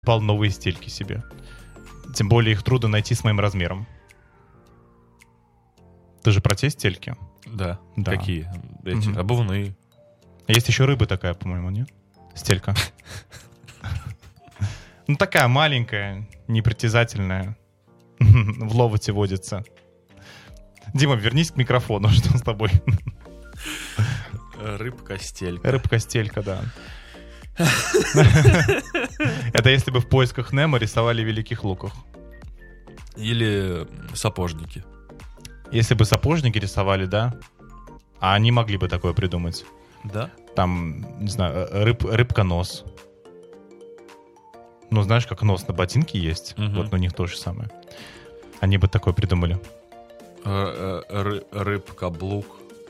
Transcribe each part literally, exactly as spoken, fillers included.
покупал новые стельки себе. Тем более их трудно найти с моим размером. Ты же про те стельки? Да. Да. Какие? Эти Мгм. обувные. Есть еще рыба такая, по-моему, нет? Стелька. Ну, такая маленькая, непритязательная. В ловоте водится. Дима, вернись к микрофону, что с тобой? Рыбка-стелька. Рыбка-стелька, да. Это если бы в поисках Немо рисовали великих луках. Или сапожники. Если бы сапожники рисовали, да. А они могли бы такое придумать. Да? Там, не знаю, рыб, рыбка-нос. Ну, знаешь, как нос на ботинке есть. Мгм. Вот у них то же самое. Они бы такое придумали. Р- р- Рыбка-блук.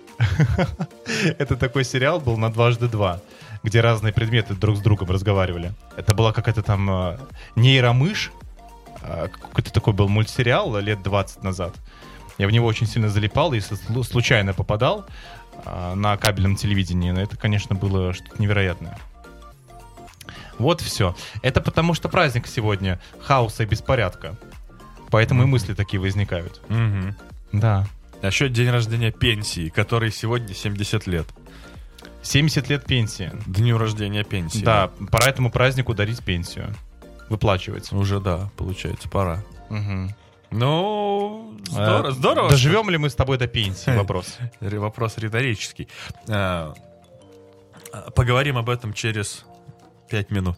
Это такой сериал был на дважды два, где разные предметы друг с другом разговаривали. Это была какая-то там э, нейромышь. Э, какой-то такой был мультсериал лет двадцать назад. Я в него очень сильно залипал, если слу- случайно попадал э, на кабельном телевидении. Но это, конечно, было что-то невероятное. Вот все. Это потому что праздник сегодня хаоса и беспорядка. Поэтому и мысли такие возникают. Мгм. Да. А еще день рождения пенсии, который сегодня семьдесят лет. семьдесят лет пенсии. Дню рождения пенсии. Да, пора этому празднику дарить пенсию. Выплачивать. Уже, да, получается, пора. Мгм. Ну, здорово, Э, здорово. Доживем ли мы с тобой до пенсии? Вопрос. что- Ре- Вопрос риторический. А, а, Поговорим об этом через пять минут.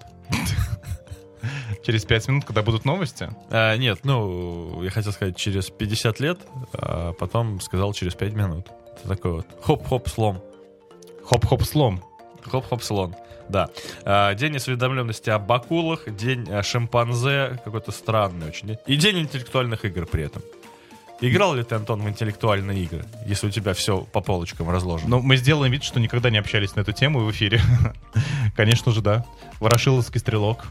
Через пять минут, когда будут новости? А, нет, ну, я хотел сказать через пятьдесят лет, а потом сказал через пять минут. Это такой вот хоп-хоп слом. Хоп-хоп слом. Хоп-хоп слон. Да. А, День осведомленности об акулах, день а, шимпанзе, какой-то странный очень. И день интеллектуальных игр при этом. Играл ли ты, Антон, в интеллектуальные игры, если у тебя все по полочкам разложено? Ну, мы сделаем вид, что никогда не общались на эту тему в эфире. Конечно же, да. Ворошиловский стрелок.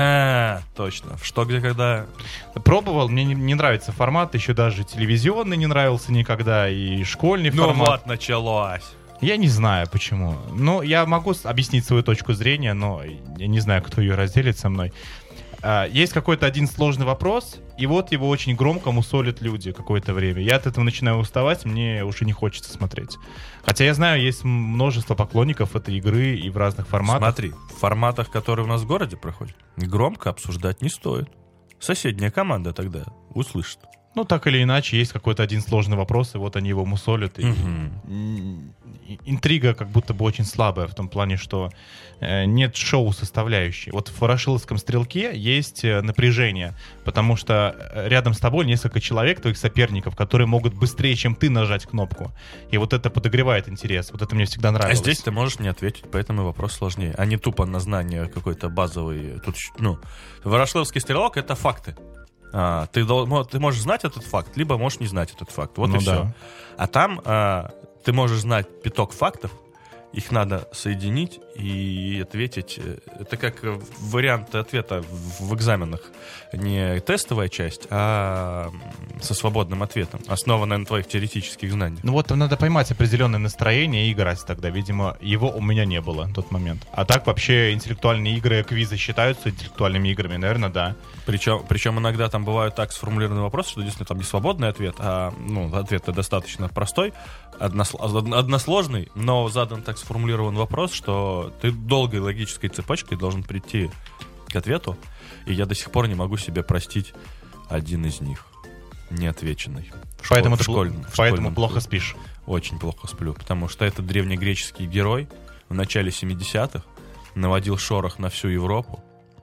А, точно. Что, где, когда? Пробовал, мне не, не нравится формат, еще даже телевизионный не нравился никогда, и школьный Ну формат. вот, началось. Я не знаю, почему. Ну, я могу с- объяснить свою точку зрения, но я не знаю, кто ее разделит со мной. А, Есть какой-то один сложный вопрос, и вот его очень громко мусолят люди какое-то время. Я от этого начинаю уставать, мне уже не хочется смотреть. Хотя я знаю, есть м- множество поклонников этой игры и в разных форматах. Смотри, в форматах, которые у нас в городе проходят, громко обсуждать не стоит. Соседняя команда тогда услышит. Ну, так или иначе, есть какой-то один сложный вопрос, и вот они его мусолят. И Мгм. м, и- интрига как будто бы очень слабая в том плане, что э, нет шоу-составляющей. Вот в «Ворошиловском стрелке» есть э, напряжение, потому что э, рядом с тобой несколько человек, твоих соперников, которые могут быстрее, чем ты, нажать кнопку. И вот это подогревает интерес. Вот это мне всегда А нравилось. здесь ты можешь не ответить, поэтому вопрос сложнее. А не тупо на знание какой-то базовый. Тут, щ- ну, Ворошиловский стрелок — это факты. А, ты, дол- мо- ты можешь знать этот факт, либо можешь не знать этот факт. Вот Ну и все. да. А там а, ты можешь знать пяток фактов, их надо соединить и ответить. Это как э, вариант ответа в в экзаменах. Не тестовая часть, а м, со свободным ответом, основанная на твоих теоретических знаниях. Ну вот там надо поймать определенное настроение и играть тогда. Видимо, его у меня не было в тот момент. А так вообще интеллектуальные игры, квизы считаются интеллектуальными играми? Наверное, да. Причем, причем иногда там бывают так сформулированы вопросы, что действительно там не свободный ответ, а ну, ответ достаточно простой, односл- од- односложный, но задан так сформулирован вопрос, что ты долгой логической цепочкой должен прийти к ответу, и я до сих пор не могу себе простить один из них, неотвеченный. В Поэтому, школ- ты в пл- школьном- в поэтому школьном плохо клубе. спишь. Очень плохо сплю, потому что это древнегреческий герой в начале семидесятых, наводил шорох на всю Европу.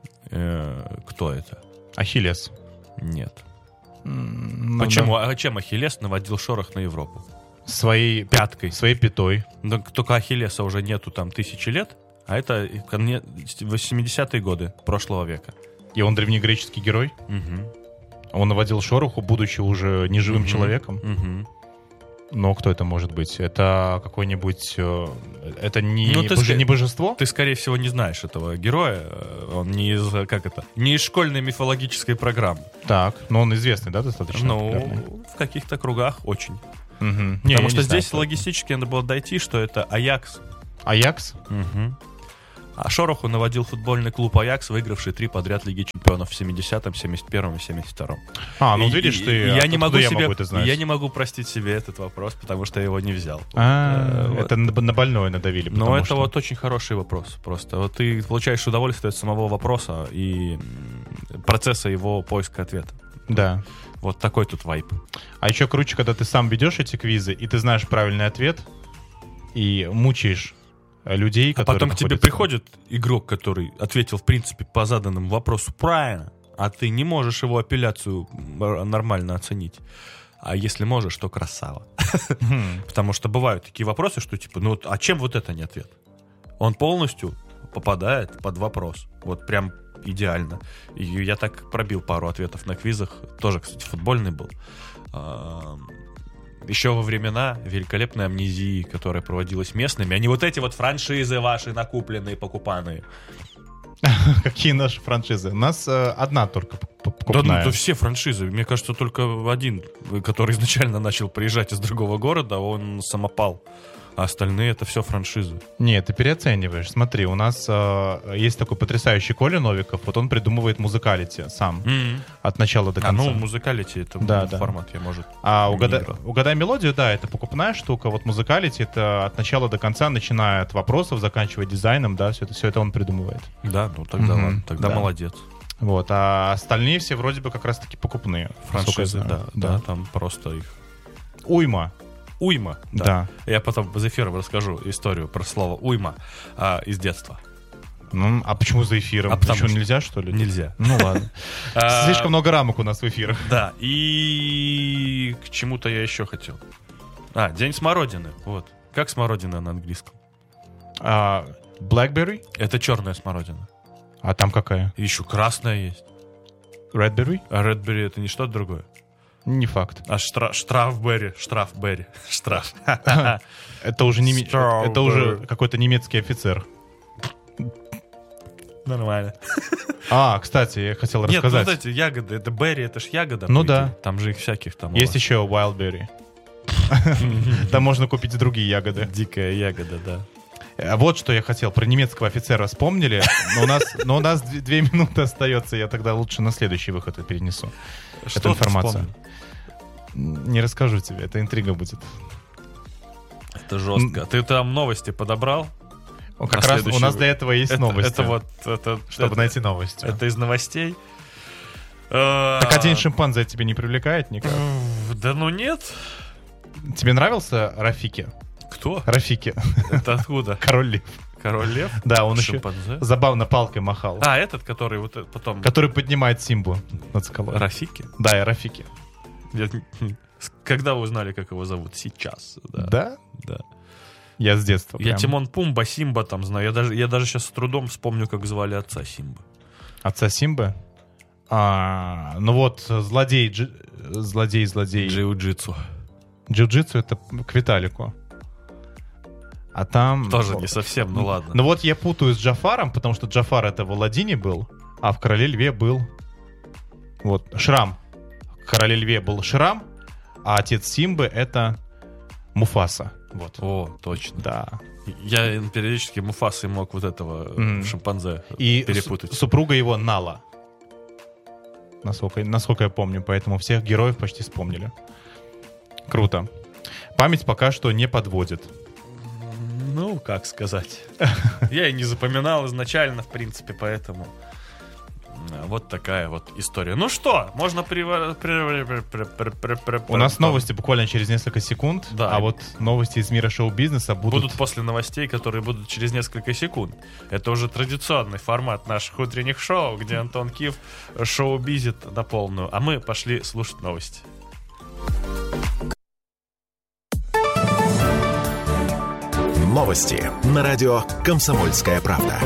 Э, кто это? Ахиллес. Нет. М, ну Почему? да. А чем Ахиллес наводил шорох на Европу? Своей Пяткой. Своей пятой. Да, только Ахиллеса уже нету там тысячи лет, а это конец- восьмидесятые годы прошлого века. И он древнегреческий герой. Мгм. Он наводил шороху, будучи уже неживым Мгм. человеком. Мгм. Но кто это может быть? Это какой-нибудь... э, Это не, Ну, ты боже- ска- не божество? Ты, скорее всего, не знаешь этого героя. э, Он не из, э, как это, не из школьной мифологической программы. Так, но он известный, да, достаточно? популярный? Ну, в каких-то кругах очень. Мгм. Не, я Потому не что знаю, здесь кто это. логистически надо было дойти, что это Аякс. Аякс? Мгм. А шороху наводил футбольный клуб «Аякс», выигравший три подряд Лиги Чемпионов в семидесятом, семьдесят первом и семьдесят втором. А, ну И- видишь, и- ты... и я не могу я себе, могу это знать? я не могу простить себе этот вопрос, потому что я его не взял. А, Э, вот. это на на больное надавили. Но потому это что- вот очень хороший вопрос. Просто вот ты получаешь удовольствие от самого вопроса и м, процесса его поиска ответа. Да. Вот такой тут вайп. А еще круче, когда ты сам ведешь эти квизы, и ты знаешь правильный ответ, и мучаешь людей, А которые потом к тебе находятся- приходит игрок, который ответил, в принципе, по заданному вопросу правильно, а ты не можешь его апелляцию м, нормально оценить. А если можешь, то красава. Хм. Потому что бывают такие вопросы, что типа, ну вот, а чем вот это не ответ? Он полностью попадает под вопрос. Вот прям идеально. И я так пробил пару ответов на квизах. Тоже, кстати, футбольный был. А, Еще во времена великолепной амнезии, которая проводилась местными, а не вот эти вот франшизы ваши накупленные, покупанные. Какие наши франшизы? У нас э, одна только п- п- Да, ну, покупная. да все франшизы. Мне кажется, только один, который изначально начал приезжать из другого города, он самопал. А остальные это все франшизы. Нет, ты переоцениваешь. Смотри, у нас э, есть такой потрясающий Коля Новиков, вот он придумывает музыкалити сам, М. от начала до А конца. ну, музыкалити это Да, ну, да. формат, я, может. А не угадай, играл. угадай мелодию, да, это покупная штука. Вот музыкалити это от начала до конца, начиная от вопросов, заканчивая дизайном, да, все это, все это он придумывает. Да, ну тогда Мгм, ладно, тогда да. молодец. Вот, а остальные все вроде бы как раз-таки покупные. насколько я Франшизы, да, знаю. да, там просто их Уйма, уйма. Да. да. Я потом за эфиром расскажу историю про слово уйма а, из детства. Ну, а почему за эфиром? А потому Почему что нельзя, что ли? Нельзя. Ну ладно. А, Слишком много рамок у нас в эфирах. Да, и к чему-то я еще хотел. А, День смородины. Вот. Как смородина на английском? А, Blackberry? Это черная смородина. А там какая? И еще красная есть. Redberry? А Редбери это не что-то другое. Не факт. А штра- штрафберри, штрафберри, штраф. Это уже, неме- Strawberry. это уже какой-то немецкий офицер. Нормально. А, кстати, я хотел Нет, ну рассказать. вот эти ягоды, это берри, это ж ягода. Ну по да. идее. Там же их всяких там. Есть еще Wildberry. Там можно купить другие ягоды. Дикая ягода, да. А вот что я хотел. Про немецкого офицера вспомнили. Но у нас, но у нас две, две минуты остается. Я тогда лучше на следующий выход это перенесу. Что Эту ты информацию. вспомнил? Не расскажу тебе. Это интрига будет. Это жестко. Ты там новости подобрал? О, Как На раз у следующий нас вы- для этого есть Это, новости. это вот, это, Чтобы это, найти новости. это из новостей. Так а А, день шимпанзе тебя не привлекает никак? Да ну нет. Тебе нравился Рафики? Кто? Рафики. Это откуда? Король лев. Король лев? Да, он еще Шимпанзе? забавно палкой махал. А, этот, который вот э- потом... Который поднимает Симбу над скалой. Рафики? Да, и Рафики. Я- Когда вы узнали, как его зовут? Сейчас. Да. Да? Да. Я с детства. Я прям. Тимон Пумба, Симба там знаю. Я даже, я даже сейчас с трудом вспомню, как звали отца Симбы. Отца Симбы? А, ну вот, злодей, джи- злодей, злодей. Джиу-джитсу. Джиу-джитсу это к Виталику. А там... Тоже не совсем, ну ладно. Ну вот я путаю с Джафаром, потому что Джафар это в Аладдине был, а в Короле Льве был... Вот, Шрам. В Короле Льве был Шрам, а отец Симбы это Муфаса. Вот. О, точно. Да. Я периодически Муфасой мог вот этого Мгм. шимпанзе И перепутать. с- супруга его Нала. Насколько, насколько я помню, поэтому всех героев почти вспомнили. Круто. Память пока что не подводит. Ну, как сказать. Я и не запоминал изначально, в принципе, поэтому... Вот такая вот история. Ну что, можно прива- при- при- при- при- при- У нас новости буквально через несколько секунд, Да. а вот новости из мира шоу-бизнеса будут... будут после новостей, которые будут через несколько секунд. Это уже традиционный формат наших утренних шоу, где Антон Кив шоу-бизит на полную. А мы пошли слушать новости. Новости на радио «Комсомольская правда».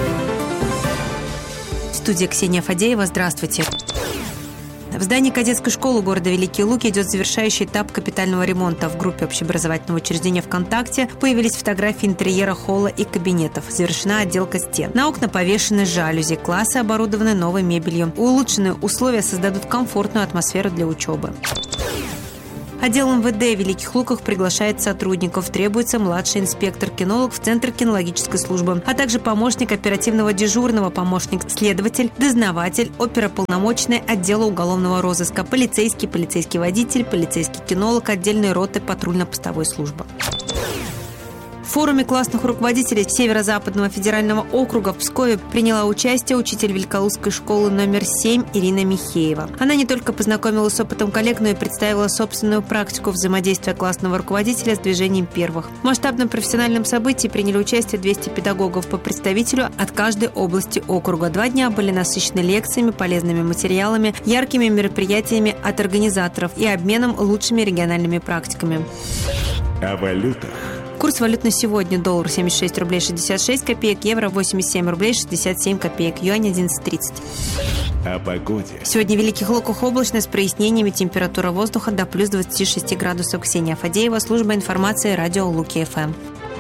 Студия Ксения Фадеева. Здравствуйте. В здании кадетской школы города Великие Луки идет завершающий этап капитального ремонта. В группе общеобразовательного учреждения ВКонтакте появились фотографии интерьера холла и кабинетов. Завершена отделка стен. На окна повешены жалюзи. Классы оборудованы новой мебелью. Улучшенные условия создадут комфортную атмосферу для учебы. Отдел эм вэ дэ в Великих Луках приглашает сотрудников. Требуется младший инспектор-кинолог в Центр кинологической службы, а также помощник оперативного дежурного, помощник-следователь, дознаватель, оперуполномоченный отдела уголовного розыска, полицейский, полицейский водитель, полицейский кинолог, отдельной роты патрульно-постовой службы. В форуме классных руководителей Северо-Западного федерального округа в Пскове приняла участие учитель Великолукской школы номер семь Ирина Михеева. Она не только познакомилась с опытом коллег, но и представила собственную практику взаимодействия классного руководителя с движением первых. В масштабном профессиональном событии приняли участие двести педагогов по представителю от каждой области округа. Два дня были насыщены лекциями, полезными материалами, яркими мероприятиями от организаторов и обменом лучшими региональными практиками. О валютах. Курс валют на сегодня: доллар семьдесят шесть рублей шестьдесят шесть копеек, евро восемьдесят семь рублей шестьдесят семь копеек, юань одиннадцать тридцать. О погоде. Сегодня в Великих Луках облачно с прояснениями, температура воздуха до плюс двадцати шести градусов. Ксения Фадеева, служба информации, радио Луки-ФМ.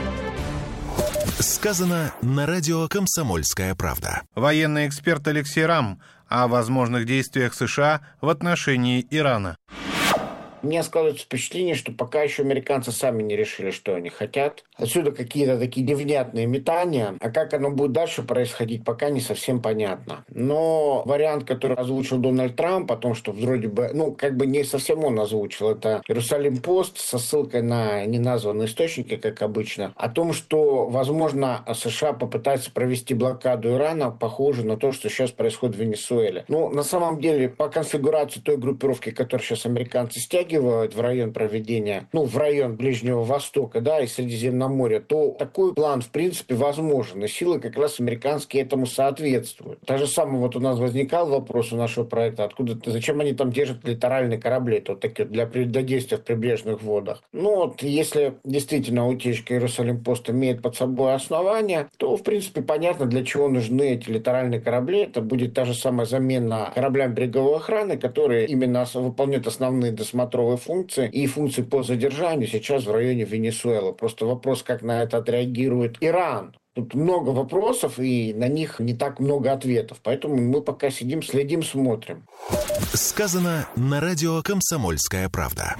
Сказано на радио «Комсомольская правда». Военный эксперт Алексей Рам о возможных действиях США в отношении Ирана. У меня складывается впечатление, что пока еще американцы сами не решили, что они хотят. Отсюда какие-то такие невнятные метания. А как оно будет дальше происходить, пока не совсем понятно. Но вариант, который озвучил Дональд Трамп, о том, что вроде бы, ну, как бы не совсем он озвучил, это Иерусалим-Пост со ссылкой на неназванные источники, как обычно, о том, что, возможно, США попытаются провести блокаду Ирана, похоже на то, что сейчас происходит в Венесуэле. Ну, на самом деле, по конфигурации той группировки, которую сейчас американцы стягивают в район проведения, ну, в район Ближнего Востока, да, и Средиземноморья, то такой план, в принципе, возможен. И силы как раз американские этому соответствуют. Так же самое вот у нас возникал вопрос у нашего проекта, откуда, зачем они там держат литеральные корабли, то такие для действия в прибрежных водах. Ну, вот, если действительно утечка Иерусалим-Пост имеет под собой основания, то, в принципе, понятно, для чего нужны эти литеральные корабли. Это будет та же самая замена кораблям береговой охраны, которые именно выполняют основные досмотровые функции и функции по задержанию сейчас в районе Венесуэлы. Просто вопрос, как на это отреагирует Иран. Тут много вопросов, и на них не так много ответов. Поэтому мы пока сидим, следим, смотрим. Сказано на радио «Комсомольская правда».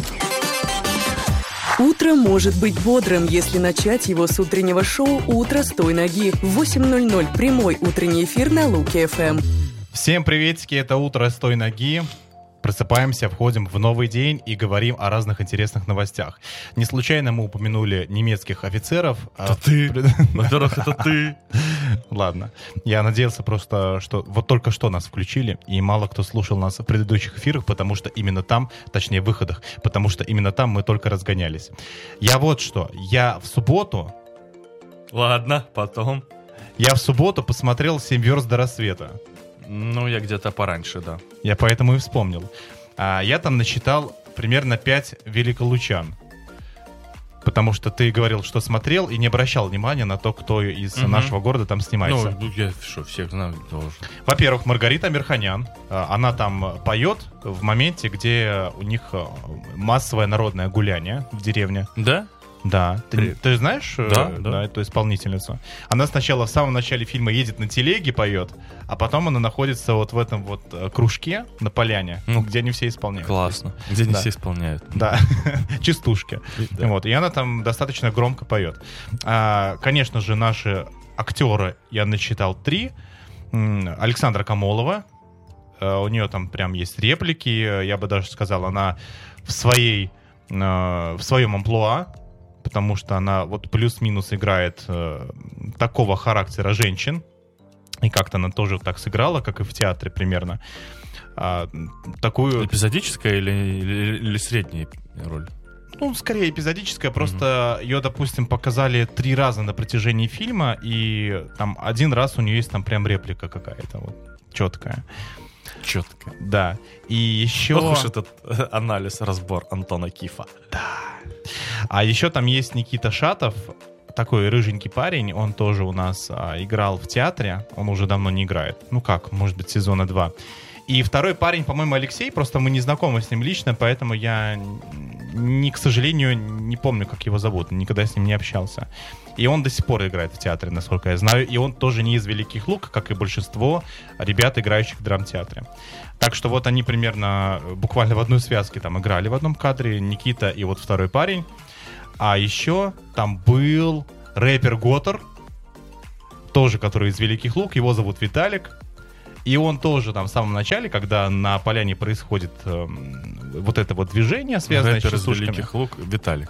Утро может быть бодрым, если начать его с утреннего шоу «Утро с той ноги». В восемь ноль ноль прямой утренний эфир на Луки-ФМ. Всем приветики, это «Утро с той ноги». Просыпаемся, входим в новый день и говорим о разных интересных новостях. Не случайно мы упомянули немецких офицеров. Это а... ты. Во-первых, это ты. Ладно. Я надеялся просто, что вот только что нас включили, и мало кто слушал нас в предыдущих эфирах, потому что именно там, точнее выходах, потому что именно там мы только разгонялись. Я вот что. Я в субботу... Ладно, потом. Я в субботу посмотрел «Семь верст до рассвета». Ну, я где-то пораньше, да. Я поэтому и вспомнил. А, я там насчитал примерно пять великолучан. Потому что ты говорил, что смотрел и не обращал внимания на то, кто из угу. нашего города там снимается. Ну, я что, всех знаю тоже. Во-первых, Маргарита Мирханян. Она там поет в моменте, где у них массовое народное гуляние в деревне. Да? Да. Ты, ты знаешь да, э, да. Да, эту исполнительницу? Она сначала в самом начале фильма едет на телеге, поет, а потом она находится вот в этом вот кружке на поляне, ну, где они все исполняют. Классно. Где они да. все исполняют. Да. Частушки. Да. Вот. И она там достаточно громко поет. А, конечно же, наши актеры, я насчитал три. Александра Камолова. А, у нее там прям есть реплики. Я бы даже сказал, она в своей, в своем амплуа, потому что она вот плюс-минус играет э, такого характера женщин, и как-то она тоже так сыграла, как и в театре примерно. А, такую... Эпизодическая или, или, или средняя роль? Ну, скорее эпизодическая, просто mm-hmm. ее, допустим, показали три раза на протяжении фильма, и там один раз у нее есть там прям реплика какая-то вот четкая. Четко. Да. И еще... Ох уж этот анализ, разбор Антона Кифа. Да. А еще там есть Никита Шатов, такой рыженький парень, он тоже у нас а, играл в театре, он уже давно не играет. Ну как, может быть, сезона два. И второй парень, по-моему, Алексей, просто мы не знакомы с ним лично, поэтому я не, к сожалению, не помню, как его зовут, никогда с ним не общался. И он до сих пор играет в театре, насколько я знаю. И он тоже не из Великих Лук, как и большинство ребят, играющих в драмтеатре. Так что вот они примерно буквально в одной связке там играли в одном кадре. Никита и вот второй парень. А еще там был рэпер Готер, тоже который из Великих Лук. Его зовут Виталик. И он тоже там в самом начале, когда на поляне происходит э, вот это вот движение, связанное рэпер с частушками. из Великих Лук Виталик.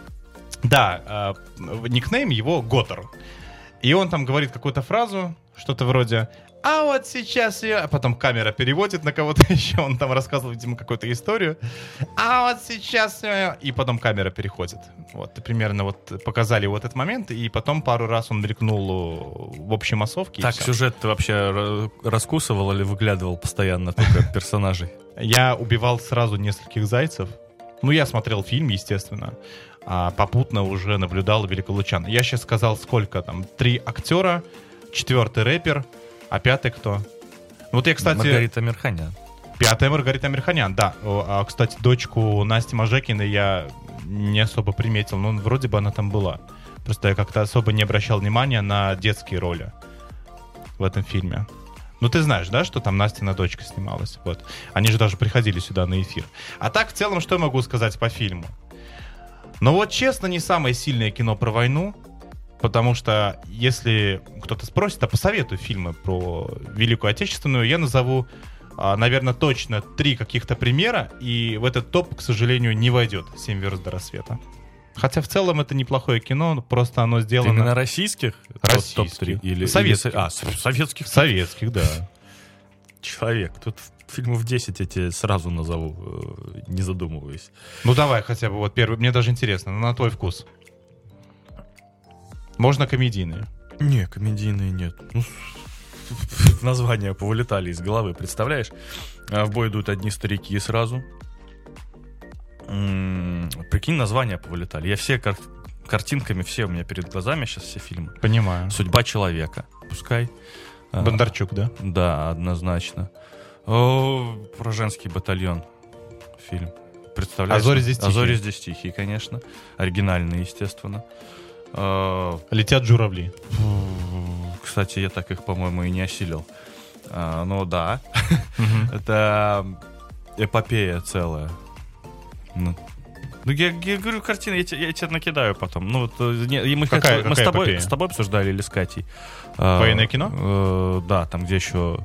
Да, э, никнейм его Готер. И он там говорит какую-то фразу, что-то вроде «А вот сейчас я...» А потом камера переводит на кого-то еще, он там рассказывал, видимо, какую-то историю. «А вот сейчас...» я...» И потом камера переходит. Вот, и примерно вот показали вот этот момент, и потом пару раз он мелькнул в общей массовке. Так, сюжет ты вообще раскусывал или выглядывал постоянно только персонажей? Я убивал сразу нескольких зайцев. Ну, я смотрел фильм, естественно. А попутно уже наблюдал великолучан. Я сейчас сказал, сколько там. Три актера, четвертый рэпер, а пятый кто? Вот я, кстати... Маргарита Мирханян. Пятая Маргарита Мирханян, да. А, кстати, дочку Насти Мажекиной я не особо приметил. Но вроде бы она там была. Просто я как-то особо не обращал внимания на детские роли в этом фильме. Ну, ты знаешь, да, что там Настина дочка снималась? Вот. Они же даже приходили сюда на эфир. А так, в целом, что я могу сказать по фильму? Но вот, честно, не самое сильное кино про войну, потому что, если кто-то спросит, а посоветую фильмы про Великую Отечественную, я назову, наверное, точно три каких-то примера, и в этот топ, к сожалению, не войдет «Семь верст до рассвета». Хотя в целом это неплохое кино, просто оно сделано... Именно российских? Российских. топ-три? Или, советских. Или... А, советских? Советских, да. Человек, тут фильмов десять я тебе сразу назову, не задумываясь. Ну давай хотя бы вот первый, мне даже интересно, на твой вкус. Можно комедийные? Не, комедийные нет. Ну, названия повылетали из головы, представляешь? В бой идут одни старики сразу. М-м, прикинь, названия повылетали. Я все кар- картинками, все у меня перед глазами сейчас все фильмы. Понимаю. «Судьба человека», пускай. Бондарчук, да? Да, однозначно. О, про женский батальон фильм. Представляешь? «А зори здесь тихие». «А зори здесь тихие», конечно. Оригинальный, естественно. «Летят журавли». Кстати, я так их, по-моему, и не осилил. А, ну да. Это эпопея целая. Ну, ну я, я говорю, картины, я, я тебе накидаю потом. Ну, вот, не, мы какая, мы какая с, тобой, эпопея? с тобой обсуждали или с Катей. Военное кино? А, э, да, там, где еще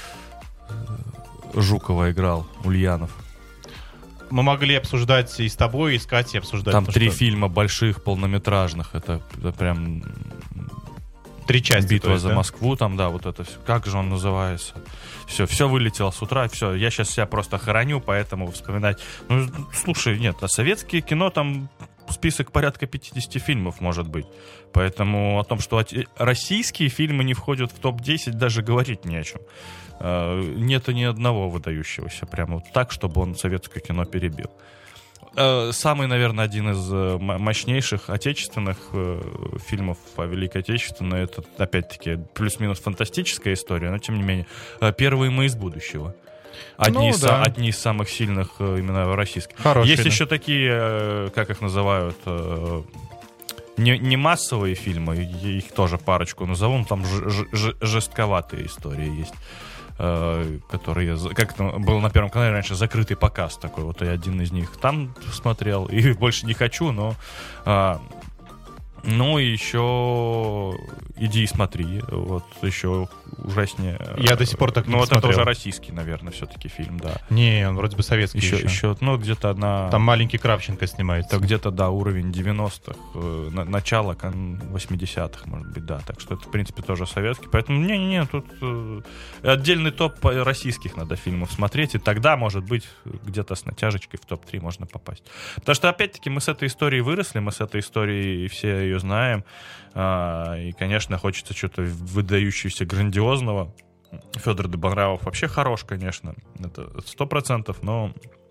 Жукова играл, Ульянов. Мы могли обсуждать и с тобой, и с Катей обсуждать. Там три что... фильма больших, полнометражных. Это, это прям... Три части. «Битва есть, за да? Москву», там, да, вот это все. Как же он называется? Все, все вылетело с утра, все. Я сейчас себя просто хороню, поэтому вспоминать. Ну, слушай, нет, а советское кино там список порядка пятьдесят фильмов может быть. Поэтому о том, что российские фильмы не входят в топ десять, даже говорить не о чем. Нет ни одного выдающегося прямо вот так, чтобы он советское кино перебил. Самый, наверное, один из мощнейших отечественных фильмов о Великой Отечественной, это, опять-таки, плюс-минус фантастическая история, но, тем не менее, «Первые мы из будущего». Одни, ну, из, да. одни из самых сильных именно российских. Хороший, Есть да. еще такие, как их называют, не, не массовые фильмы, их тоже парочку назову, там ж, ж, жестковатые истории есть. Который, как это был на Первом канале раньше, закрытый показ такой, вот я один из них там смотрел, и больше не хочу, но а, ну и еще «Иди и смотри», вот еще ужаснее. Я до сих пор так не Ну вот посмотрел. это уже российский, наверное, все-таки фильм, да. Не, он вроде бы советский Еще, еще. еще ну где-то на... Там маленький Кравченко снимается. Это где-то, да, уровень девяностых, э, на, начало восьмидесятых, может быть, да. Так что это, в принципе, тоже советский. Поэтому, не-не-не, тут э, отдельный топ российских надо фильмов смотреть, и тогда, может быть, где-то с натяжечкой в топ три можно попасть. Потому что, опять-таки, мы с этой историей выросли, мы с этой историей все ее знаем. Э, и, конечно, хочется что-то выдающегося, грандиозного. Федор Добронравов вообще хорош, конечно, это сто процентов, но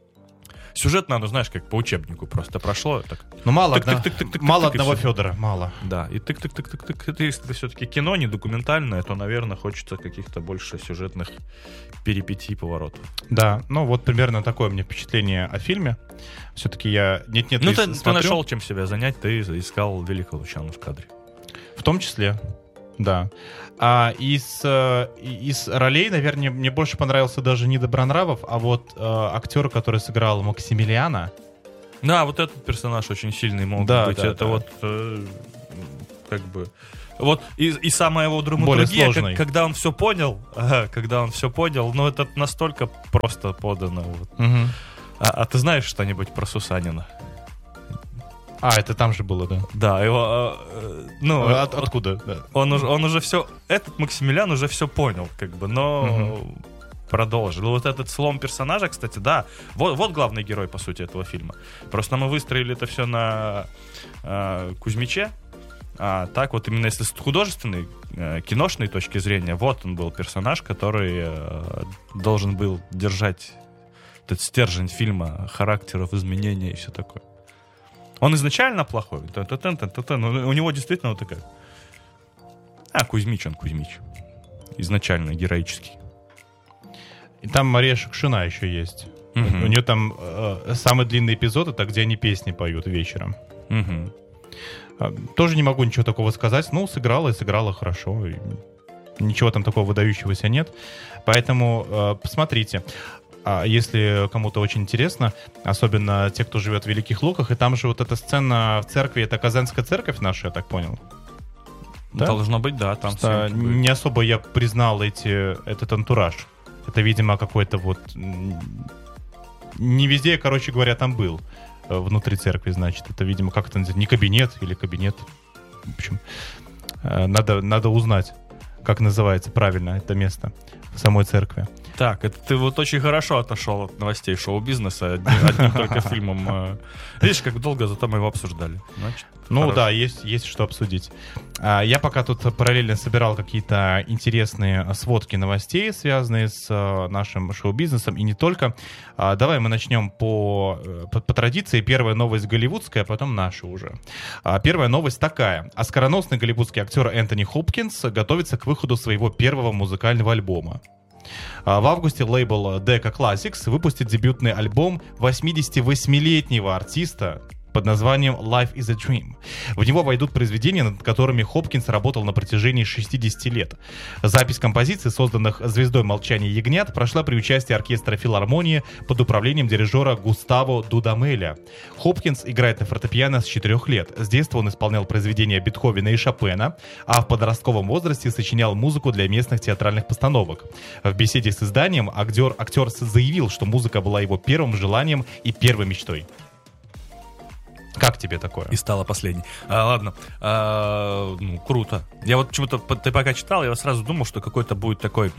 Сюжет надо, знаешь, как по учебнику просто прошло. Так. Ну, мало, Тык, одна- тык, тык, тык, тык, мало тык, и одного всё. Федора, мало. Да, и тык-тык-тык-тык-тык. Это если все-таки кино не документальное, то, наверное, хочется каких-то больше сюжетных перипетий, поворотов. Да, ну вот примерно такое у меня впечатление о фильме. Все-таки я нет-нет Ну, и ты, ты смотрю. нашел чем себя занять, ты искал великого Лучана в кадре. В том числе, да. А из, э, из ролей, наверное, мне больше понравился даже не Добронравов, а вот э, актер, который сыграл Максимилиана. Да, вот этот персонаж очень сильный мог Да, быть. да, Это да. вот э, как бы... Вот и, и самая его Более драматургия, сложный. как- когда он все понял, ага, когда он все понял, ну это настолько просто подано. Вот. Мгм. А, а ты знаешь что-нибудь про Сусанина? А, это там же было, да. Да, его... э, э, ну, А, от- откуда? Да. он, уже, он уже все... Этот Максимилиан уже все понял, как бы, но... Продолжил. Вот этот слом персонажа, кстати, да. Вот, вот главный герой, по сути, этого фильма. Просто мы выстроили это все на э, Кузьмиче. А так вот именно если с художественной, э, киношной точки зрения, вот он был персонаж, который э, должен был держать этот стержень фильма, характеров, изменений и все такое. Он изначально плохой. Та-та-та-та-та-та, но у него действительно вот такая... А, Кузьмич он, Кузьмич. Изначально героический. И там Мария Шукшина еще есть. Мгм. У нее там э, самый длинный эпизод, это где они песни поют вечером. Мгм. А, Тоже не могу ничего такого сказать. Ну, сыграла и сыграла хорошо. И ничего там такого выдающегося нет. Поэтому э, посмотрите. А если кому-то очень интересно, особенно те, кто живет в Великих Луках, и там же вот эта сцена в церкви, это Казанская церковь наша, я так понял. Да? Должно быть, да, там Просто съемки были. не особо я признал эти, этот антураж. Это, видимо, какой-то вот... м, Не везде, я, короче говоря, там был. э, Внутри церкви, значит. Это, видимо, как-то не кабинет или кабинет. В общем, э, надо, надо узнать, как называется правильно это место в самой церкви. Так, это ты вот очень хорошо отошел от новостей шоу-бизнеса, одним, одним только фильмом. э. Видишь, как долго зато мы его обсуждали. Значит, Ну хорошо. да, есть, есть что обсудить. А, Я пока тут параллельно собирал какие-то интересные а, сводки новостей, связанные с а, нашим шоу-бизнесом, и не только. А, Давай мы начнем по, э, по, по традиции. Первая новость голливудская, а потом наша уже. А, Первая новость такая. Оскароносный голливудский актер Энтони Хопкинс готовится к выходу своего первого музыкального альбома. А, В августе лейбл Decca Classics выпустит дебютный альбом восьмидесятивосьмилетнего артиста под названием Life is a Dream. В него войдут произведения, над которыми Хопкинс работал на протяжении шестидесяти лет. Запись композиций, созданных «Звездой молчания ягнят», прошла при участии оркестра филармонии под управлением дирижера Густаво Дудамеля. Хопкинс играет на фортепиано с четырех лет. С детства он исполнял произведения Бетховена и Шопена, а в подростковом возрасте сочинял музыку для местных театральных постановок. В беседе с изданием актер, актер заявил, что музыка была его первым желанием и первой мечтой. Как тебе такое? И стала последней. А, ладно. А, ну, круто. Я вот почему-то, по- ты пока читал, я сразу думал, что какой-то будет такой...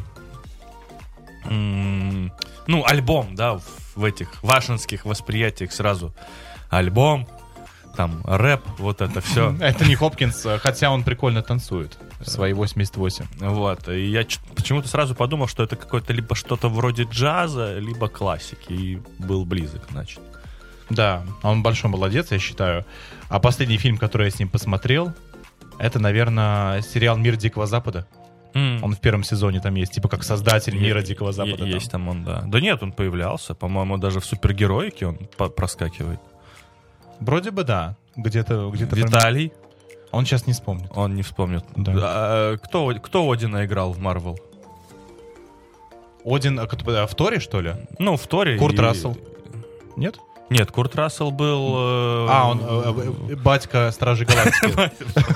м, ну, альбом, да, в, в этих вашинских восприятиях сразу. Альбом, там, рэп, вот это все. Это не Хопкинс, хотя он прикольно танцует в свои восемьдесят восемь. Вот. И я ч- почему-то сразу подумал, что это какое-то либо что-то вроде джаза, либо классики. И был близок, значит. Да, он большой молодец, я считаю. А последний фильм, который я с ним посмотрел, это, наверное, сериал «Мир Дикого Запада». М. Он в первом сезоне там есть, типа как создатель Е- «Мира Дикого е- Запада». Есть там он, да. Да нет, он появлялся. По-моему, даже в супергероике он по- проскакивает. Вроде бы да. Где-то... где-то Виталий, Он сейчас не вспомнит. он не вспомнит. Да. А, кто, кто Одина играл в Марвел? Один а, кто- в Торе, что ли? Ну, в Торе. Курт и- Рассел. Нет? Нет, Курт Рассел был... э, А, он э, э, батька Стражей Галактики.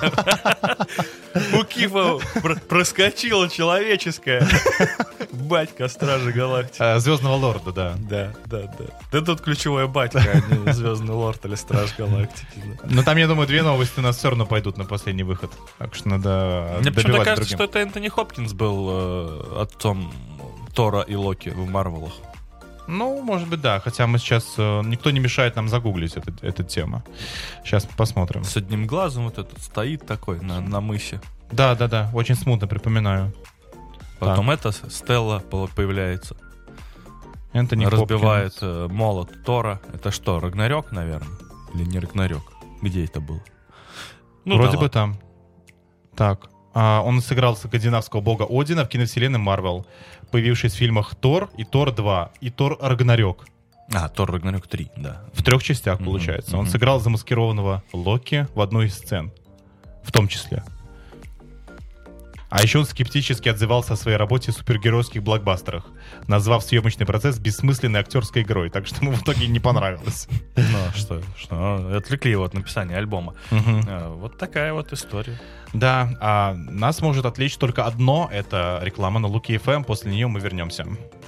У Кифа про- проскочила человеческая. Батька Стражи Галактики. Э, Звездного Лорда, да. Да, да, да. Да тут ключевой батька, а не Звездный Лорд или Страж Галактики. да. Но там, я думаю, две новости у нас все равно пойдут на последний выход. Так что надо Мне почему-то добивать кажется, другим. что это Энтони Хопкинс был э, отцом Тора и Локи в Марвелах. Ну, может быть, да. Хотя мы сейчас... э, никто не мешает нам загуглить эту, эту тему. Сейчас посмотрим. С одним глазом вот этот стоит такой на, на мысе. Да, да, да. Очень смутно припоминаю. Потом это Стелла по- появляется. Энтони разбивает Хопкинс. э, молот Тора. Это что, Рагнарёк, наверное? Или не Рагнарёк? Где это было? Ну, Вроде да бы ладно. там. Так. А, он сыграл скандинавского бога Одина в киновселенной Марвел, появившись в фильмах Тор и Тор два, и Тор Рагнарёк. А, Тор Рагнарёк три, да. В трех частях, Мгм, получается. Он мгм. сыграл замаскированного Локи в одной из сцен. В том числе. А еще он скептически отзывался о своей работе в супергеройских блокбастерах, назвав съемочный процесс бессмысленной актерской игрой, так что ему в итоге не понравилось. Ну, а что, что? а, Отвлекли его от написания альбома. Мгм. А, Вот такая вот история. Да, а нас может отвлечь только одно, это реклама на Луки эф эм, после нее мы вернемся.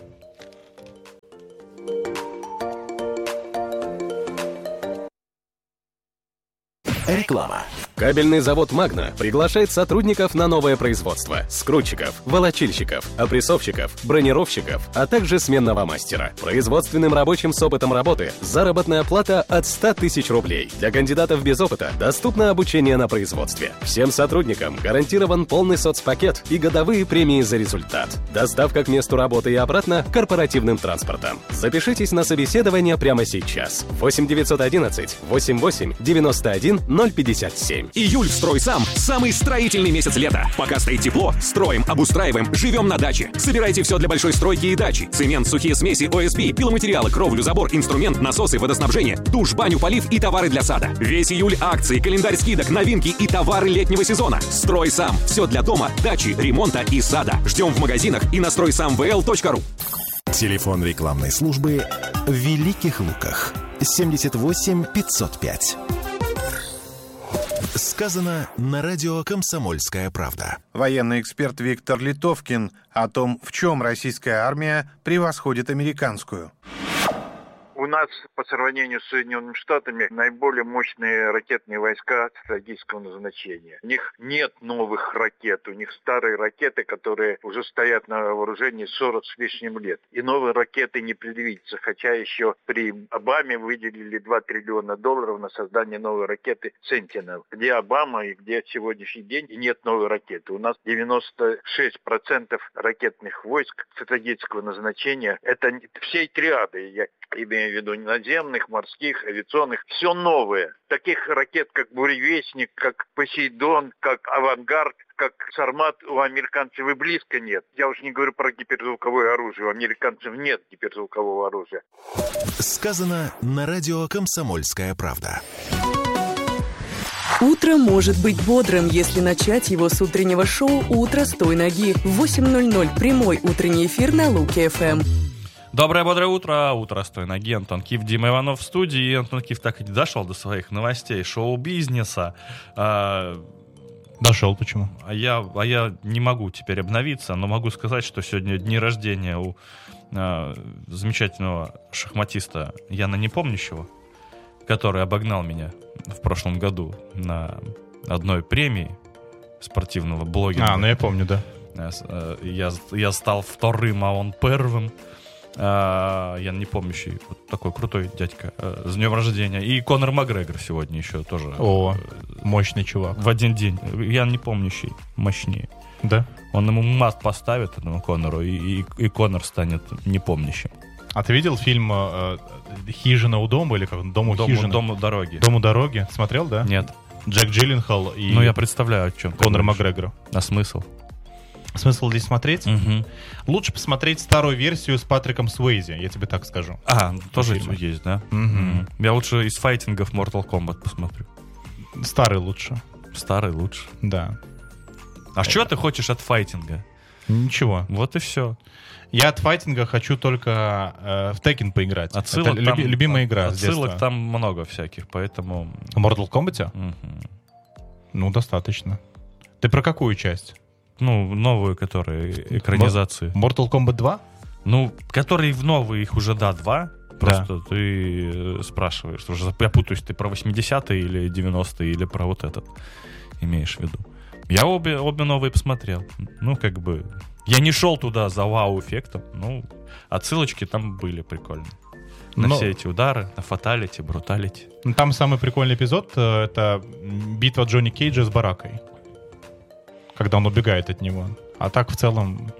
Реклама. Кабельный завод «Магна» приглашает сотрудников на новое производство. Скрутчиков, волочильщиков, опрессовщиков, бронировщиков, а также сменного мастера. Производственным рабочим с опытом работы заработная плата от ста тысяч рублей. Для кандидатов без опыта доступно обучение на производстве. Всем сотрудникам гарантирован полный соцпакет и годовые премии за результат. Доставка к месту работы и обратно корпоративным транспортом. Запишитесь на собеседование прямо сейчас. восемь девятьсот одиннадцать восемьдесят восемь девяносто один ноль пятьдесят семь. Июль в «Стройсам» — самый строительный месяц лета. Пока стоит тепло, строим, обустраиваем, живем на даче. Собирайте все для большой стройки и дачи. Цемент, сухие смеси, о эс би, пиломатериалы, кровлю, забор, инструмент, насосы, водоснабжение, душ, баню, полив и товары для сада. Весь июль акции, календарь скидок, новинки и товары летнего сезона. «Стройсам» — все для дома, дачи, ремонта и сада. Ждем в магазинах и на стройсам вэ эл точка ру. Телефон рекламной службы в Великих Луках. семьдесят восемь пятьсот пять. Сказано на радио «Комсомольская правда». Военный эксперт Виктор Литовкин о том, в чем российская армия превосходит американскую. У нас по сравнению с Соединенными Штатами наиболее мощные ракетные войска стратегического назначения. У них нет новых ракет, у них старые ракеты, которые уже стоят на вооружении сорок с лишним лет. И новые ракеты не предвидится, хотя еще при Обаме выделили два триллиона долларов на создание новой ракеты «Сентинел». Где Обама и где сегодняшний день и нет новой ракеты. У нас девяносто шесть процентов ракетных войск стратегического назначения. Это всей триады, я имею в виду наземных, морских, авиационных, все новое. Таких ракет, как «Буревестник», как «Посейдон», как «Авангард», как «Сармат» у американцев и близко нет. Я уж не говорю про гиперзвуковое оружие. У американцев нет гиперзвукового оружия. Сказано на радио «Комсомольская правда». Утро может быть бодрым, если начать его с утреннего шоу «Утро с той ноги». В восемь ноль ноль прямой утренний эфир на Луки эф эм. Доброе бодрое утро, утро с той ноги. Антон Киф, Дима Иванов в студии. И Антон Киф так и не дошел до своих новостей шоу-бизнеса. А, Дошел, почему? а, я, а я не могу теперь обновиться, но могу сказать, что сегодня дни рождения у а, замечательного шахматиста Яна Непомнящего, который обогнал меня в прошлом году на одной премии спортивного блогера. А, ну я помню, да. Я, я стал вторым, а он первым. А, я не помнящий, вот такой крутой дядька. А, с днем рождения. И Конор Макгрегор сегодня еще тоже. О, мощный чувак. В один день. Я не помнящий, мощнее. Да? Он ему мат поставит, этому Конору, и, и, и Конор станет непомнящим. А ты видел фильм э, «Хижина у дома» или как? «Дом у Дому, хижины»? дому дороги. «Дом у дороги». Смотрел, да? Нет. Джек Джилленхол и Ну, я представляю, о чем ты Конор говоришь. Макгрегор. А смысл? Смысл здесь смотреть? Угу. Лучше посмотреть старую версию с Патриком Суэйзи, я тебе так скажу. А, тоже фильма. есть, да? Мгм. Я лучше из файтингов Mortal Kombat посмотрю. Старый лучше, Старый лучше. да. А что ты хочешь от файтинга? Ничего. Вот и все. Я от файтинга хочу только э, в Tekken поиграть. Отсылок Это там, люби- любимая игра с Отсылок детства. там много всяких, поэтому... В Mortal Kombat? Мгм. Ну, достаточно. Ты про какую часть? Ну, новые, которые экранизации. Mortal Kombat два? Ну, которые в новые, их уже, да, два. Просто ты э, спрашиваешь. Уже я путаюсь, ты про восьмидесятые или девяностые, или про вот этот имеешь в виду. Я обе, обе новые посмотрел. Ну, как бы... Я не шел туда за вау-эффектом. Ну, отсылочки там были прикольные. На Но- все эти удары, на фаталити, бруталити. Ну, там самый прикольный эпизод э, — это битва Джонни Кейджа с Баракой. Когда он убегает от него. А так, в целом,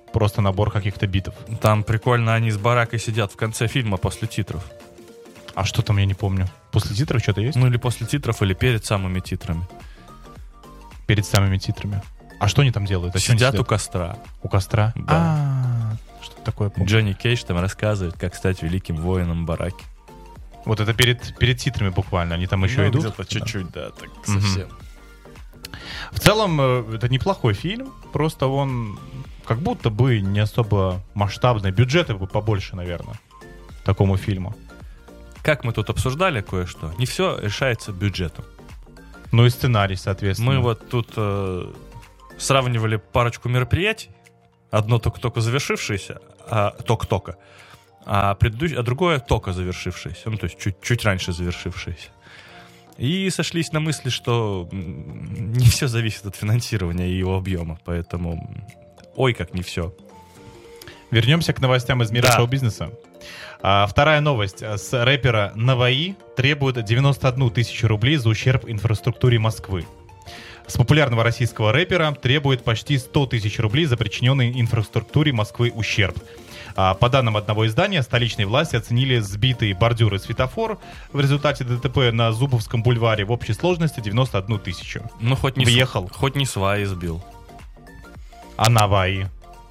просто набор каких-то битов? Там прикольно, они с баракой сидят в конце фильма после титров. А что там, я не помню. После титров что-то есть? Ну или после титров, или перед самыми титрами. Перед самыми титрами. А что они там делают? А сидят, сидят у костра. У костра? Да. А, что такое помню. Джонни Кейдж там рассказывает, как стать великим воином бараки. Вот это перед, перед титрами буквально. Они там еще ну, идут? Где-то чуть-чуть, да, так совсем. В целом, это неплохой фильм. Просто он как будто бы не особо масштабный. Бюджеты бы побольше, наверное, такому фильму. Как мы тут обсуждали кое-что, не все решается бюджетом. Ну и сценарий, соответственно. Мы вот тут э, сравнивали парочку мероприятий. Одно только-только завершившееся, а, только-только, а, предыдущ... а другое только завершившееся. Ну, то есть чуть, чуть раньше завершившееся. И сошлись на мысли, что не все зависит от финансирования и его объема. Поэтому, ой, как не все. Вернемся к новостям из мира да. шоу-бизнеса. А, вторая новость. С рэпера Наваи требует девяносто одну тысячу рублей за ущерб инфраструктуре Москвы. С популярного российского рэпера требует почти сто тысяч рублей за причиненный инфраструктуре Москвы ущерб. А, по данным одного издания, столичные власти оценили сбитые бордюры светофор в результате ДТП на Зубовском бульваре в общей сложности девяносто одну тысячу. Ну, хоть не, Въехал. Св... хоть не сваи сбил. А Наваи?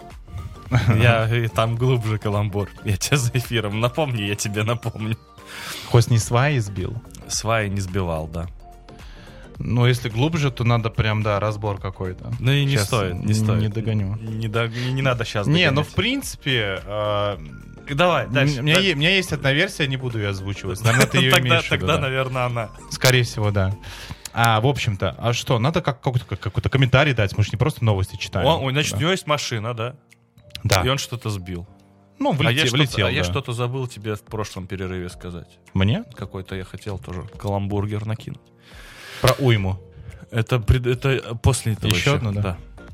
Я там глубже каламбур. Я тебе за эфиром напомню, я тебе напомню. Хоть не сваи сбил? Сваи не сбивал, да. Ну, если глубже, то надо прям, да, разбор какой-то. Ну и не сейчас стоит, не стоит. Не догоню. Не, до, не, не надо сейчас Не, догонять. ну в принципе... Э, Давай, дальше. У меня, е- у меня есть одна версия, не буду ее озвучивать. Наверное, ты ее тогда, имеешь в виду, Тогда, да. наверное, она. Скорее всего, да. А, в общем-то, а что, надо как, какой-то, какой-то комментарий дать, мы же не просто новости читаем. Он, значит, да. у него есть машина, да? Да. И он что-то сбил. Ну, влетел, а я, влетел, что-то, а да. я что-то забыл тебе в прошлом перерыве сказать. Мне? Какой-то я хотел тоже каламбургер накинуть. Про уйму. Это, пред, это после этого еще. Еще одно, да? да.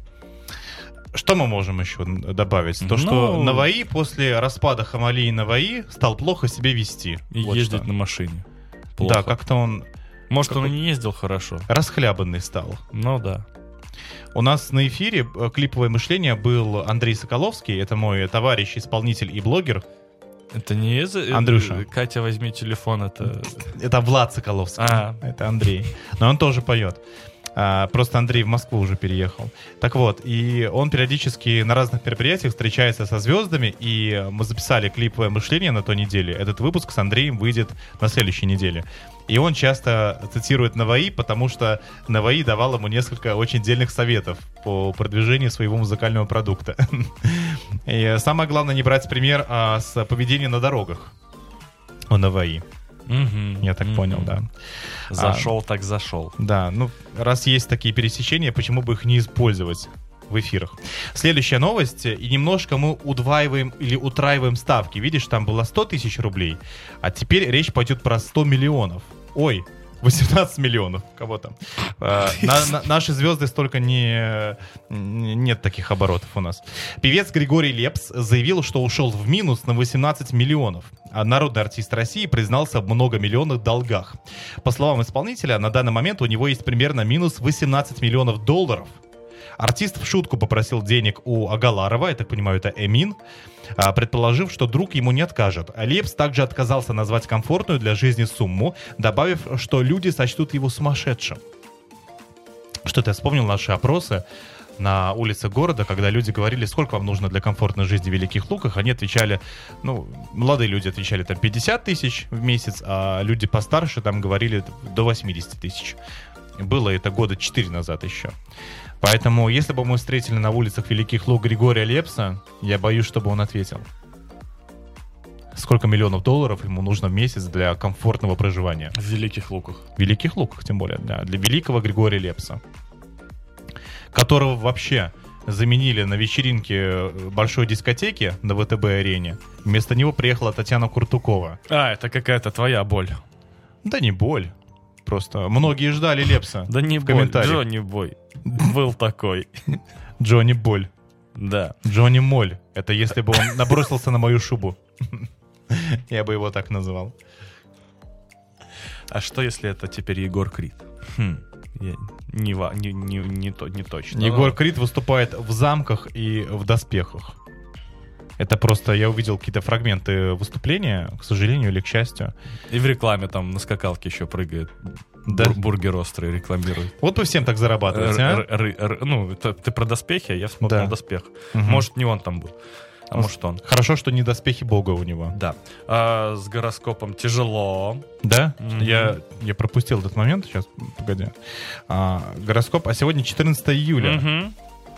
Что мы можем еще добавить? То, ну... что Наваи после распада Хамали и Наваи стал плохо себя вести. И вот ездить что. на машине. Плохо. Да, как-то он... Может, какой... он и не ездил хорошо. Расхлябанный стал. Ну да. У нас на эфире «Клиповое мышление» был Андрей Соколовский. Это мой товарищ, исполнитель и блогер. Это не из... Андрюша. Катя, возьми телефон, это... Это Влад Соколовский. А. Это Андрей. Но он тоже поет. А, просто Андрей в Москву уже переехал. Так вот, и он периодически на разных мероприятиях встречается со звездами, и мы записали «Клиповое мышление» на той неделе. Этот выпуск с Андреем выйдет на следующей неделе. И он часто цитирует Наваи, потому что Наваи давал ему несколько очень дельных советов по продвижению своего музыкального продукта. И самое главное не брать пример а, с поведения на дорогах у Наваи. Угу, Я так угу. понял, да. Зашел, а, так зашел. Да, ну, раз есть такие пересечения, почему бы их не использовать в эфирах? Следующая новость. И немножко мы удваиваем или утраиваем ставки. Видишь, там было сто тысяч рублей, а теперь речь пойдет про сто миллионов. Ой, восемнадцать миллионов. Кого там? А, на, на, наши звезды столько не... Нет таких оборотов у нас. Певец Григорий Лепс заявил, что ушел в минус на восемнадцать миллионов. А народный артист России признался в многомиллионных долгах. По словам исполнителя, на данный момент у него есть примерно минус восемнадцать миллионов долларов. Артист в шутку попросил денег у Агаларова, я так понимаю, это Эмин, предположив, что друг ему не откажет. Лепс также отказался назвать комфортную для жизни сумму, добавив, что люди сочтут его сумасшедшим. Что-то я вспомнил наши опросы на улице города, когда люди говорили, сколько вам нужно для комфортной жизни в Великих Луках, они отвечали, ну, молодые люди отвечали там пятьдесят тысяч в месяц, а люди постарше там говорили до восемьдесят тысяч. Было это года четыре назад еще. Поэтому, если бы мы встретили на улицах Великих Луг Григория Лепса, я боюсь, чтобы он ответил. Сколько миллионов долларов ему нужно в месяц для комфортного проживания? В Великих Луках. В Великих Луках, тем более, да. Для великого Григория Лепса. Которого вообще заменили на вечеринке большой дискотеки на ВТБ-арене. Вместо него приехала Татьяна Куртукова. А, это какая-то твоя боль. Да не боль. Просто многие ждали Лепса. Да не в боль, комментариях. Джонни Бой. Был такой. Джонни Боль. Да. Джонни Моль. Это если бы он набросился на мою шубу. Я бы его так называл. А что, если это теперь Егор Крид? Хм. Я не, не, не, не, то, не точно. Егор Крид выступает в замках и в доспехах. Это просто я увидел какие-то фрагменты выступления, к сожалению или к счастью. И в рекламе там на скакалке еще прыгает. Да. Бур- бургер острый рекламирует. Вот бы всем так зарабатывать, а? Р- р- р- ну, это, ты про доспехи, а я смотрел да. доспех. Угу. Может, не он там был, а может он. Хорошо, что не доспехи бога у него. Да. А, с гороскопом тяжело. Да? Mm-hmm. Я, я пропустил этот момент. Сейчас, погоди. А, гороскоп, а сегодня четырнадцатое июля. Mm-hmm.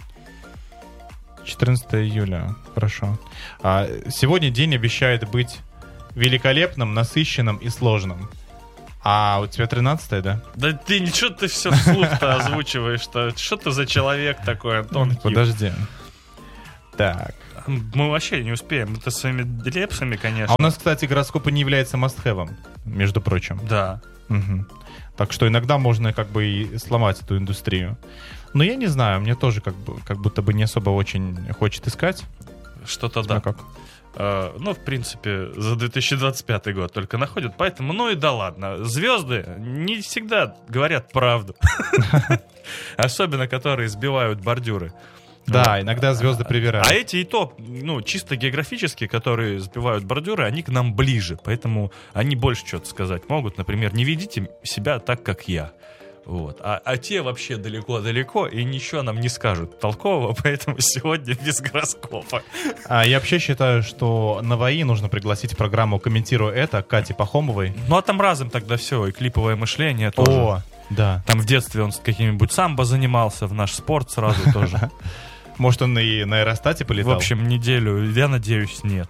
четырнадцатое июля, хорошо. А, сегодня день обещает быть великолепным, насыщенным и сложным. А у тебя тринадцатое, да? Да ты ничего, ты все вслух-то озвучиваешь-то. Что ты за человек такой, Антон? Подожди. Так. Мы вообще не успеем. Это своими лепсами, конечно. А у нас, кстати, гороскопы не является must-have, между прочим. Да. Угу. Так что иногда можно как бы и сломать эту индустрию. Но я не знаю, мне тоже как, бы, как будто бы не особо очень хочет искать. Что-то да. Как? Uh, ну, в принципе, за две тысячи двадцать пятый год только находят, поэтому, ну и да ладно. Звезды не всегда говорят правду. Особенно, которые сбивают бордюры. Да, иногда звезды привирают. А эти и то, ну, чисто географически, которые сбивают бордюры, они к нам ближе, поэтому они больше что-то сказать могут. Например, не ведите себя так, как я. Вот. А, а те вообще далеко-далеко и ничего нам не скажут толкового, поэтому сегодня без гороскопа. А я вообще считаю, что на ВАИ нужно пригласить в программу «Комментирую это» Кати Пахомовой. Ну а там разом тогда все, и клиповое мышление тоже. О, да. Там в детстве он с каким-нибудь самбо занимался, в наш спорт сразу тоже. Может, он и на аэростате полетал? В общем, неделю, я надеюсь, нет.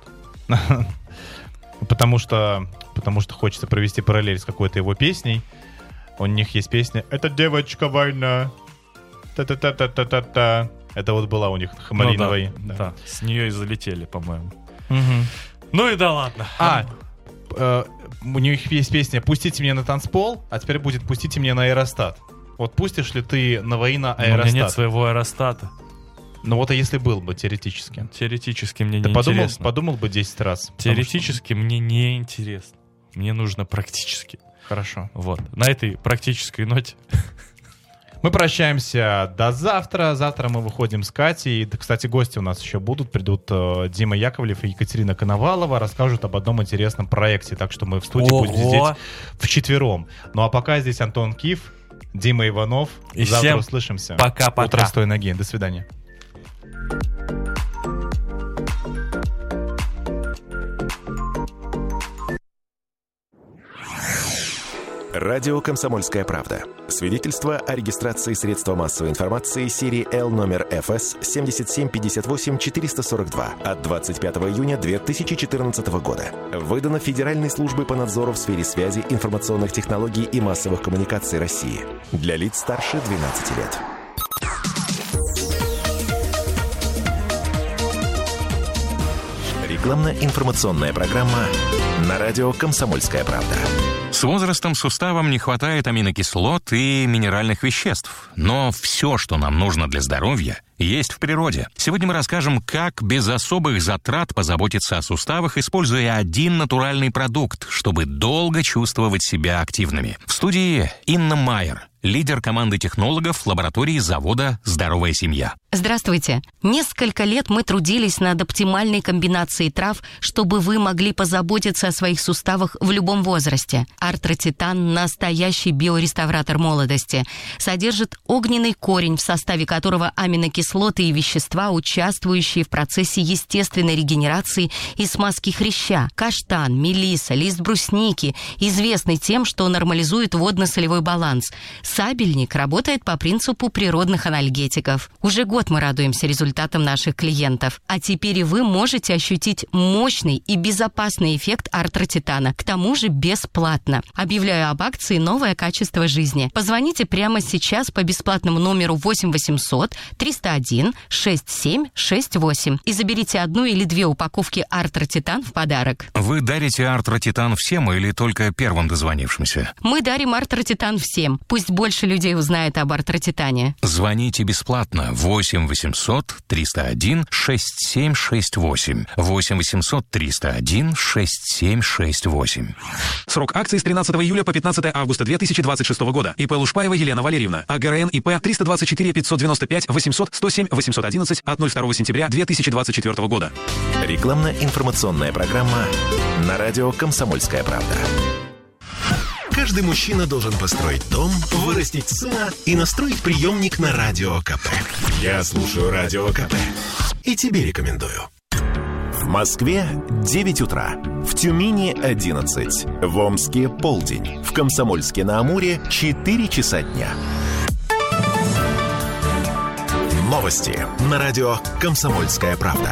Потому что, потому что хочется провести параллель с какой-то его песней. У них есть песня «Это девочка война». Та-та-та-та-та-та. Это вот была у них Хамалиновой. Ну, да, да. Да, с нее и залетели, по-моему. Угу. Ну и да ладно. А, э, у них есть песня «Пустите меня на танцпол», а теперь будет «Пустите меня на аэростат». Вот пустишь ли ты на ВАИ на аэростат? У меня нет своего аэростата. Ну вот, а если был бы, теоретически? Теоретически мне ты не подумал, интересно. подумал бы десять раз. Теоретически что... мне не интересно. Мне нужно практически. Хорошо. Вот. На этой практической ноте. Мы прощаемся до завтра. Завтра мы выходим с Катей. Кстати, гости у нас еще будут. Придут э, Дима Яковлев и Екатерина Коновалова. Расскажут об одном интересном проекте. Так что мы в студии Ого! будем здесь вчетвером. Ну а пока здесь Антон Киф, Дима Иванов. И завтра всем услышимся. Пока-пока. Утро с той ноги. До свидания. Радио «Комсомольская правда». Свидетельство о регистрации средства массовой информации серии Л номер эф эс семь семь пять восемь четыре сорок два от двадцать пятого июня две тысячи четырнадцатого года. Выдано Федеральной службой по надзору в сфере связи, информационных технологий и массовых коммуникаций России. Для лиц старше двенадцати лет. Рекламно-информационная программа на радио «Комсомольская правда». С возрастом суставам не хватает аминокислот и минеральных веществ. Но все, что нам нужно для здоровья, есть в природе. Сегодня мы расскажем, как без особых затрат позаботиться о суставах, используя один натуральный продукт, чтобы долго чувствовать себя активными. В студии Инна Майер, лидер команды технологов лаборатории завода «Здоровая семья». Здравствуйте. Несколько лет мы трудились над оптимальной комбинацией трав, чтобы вы могли позаботиться о своих суставах в любом возрасте. Артротитан – настоящий биореставратор молодости. Содержит огненный корень, в составе которого аминокислоты и вещества, участвующие в процессе естественной регенерации и смазки хряща. Каштан, мелиса, лист брусники известны тем, что нормализует водно-солевой баланс. Сабельник работает по принципу природных анальгетиков. Уже год мы радуемся результатам наших клиентов. А теперь и вы можете ощутить мощный и безопасный эффект артротитана. К тому же бесплатно. Объявляю об акции «Новое качество жизни». Позвоните прямо сейчас по бесплатному номеру восемь восемьсот триста один шесть семь шесть восемь и заберите одну или две упаковки Артра Титан в подарок. Вы дарите Артра Титан всем или только первым дозвонившимся? Мы дарим Артра Титан всем. Пусть больше людей узнает об Артра Титане. Звоните бесплатно восемь восемьсот триста один шесть семь шесть восемь. восемь восемьсот триста один шесть семь шесть восемь. Срок акции с тринадцатого июля по пятнадцатое августа две тысячи двадцать шестого года. ИП Лушпаева Елена Валерьевна. АГРН ИП триста двадцать четыре пятьсот девяносто пять восемьсот сто семь восемьсот одиннадцать от второго сентября две тысячи двадцать четвёртого года. Рекламно-информационная программа на радио «Комсомольская правда». Каждый мужчина должен построить дом, вырастить сына и настроить приемник на Радио КП. Я слушаю Радио КП и тебе рекомендую. В Москве девять утра, в Тюмени одиннадцать, в Омске полдень, в Комсомольске-на-Амуре четыре часа дня. Новости на радио «Комсомольская правда».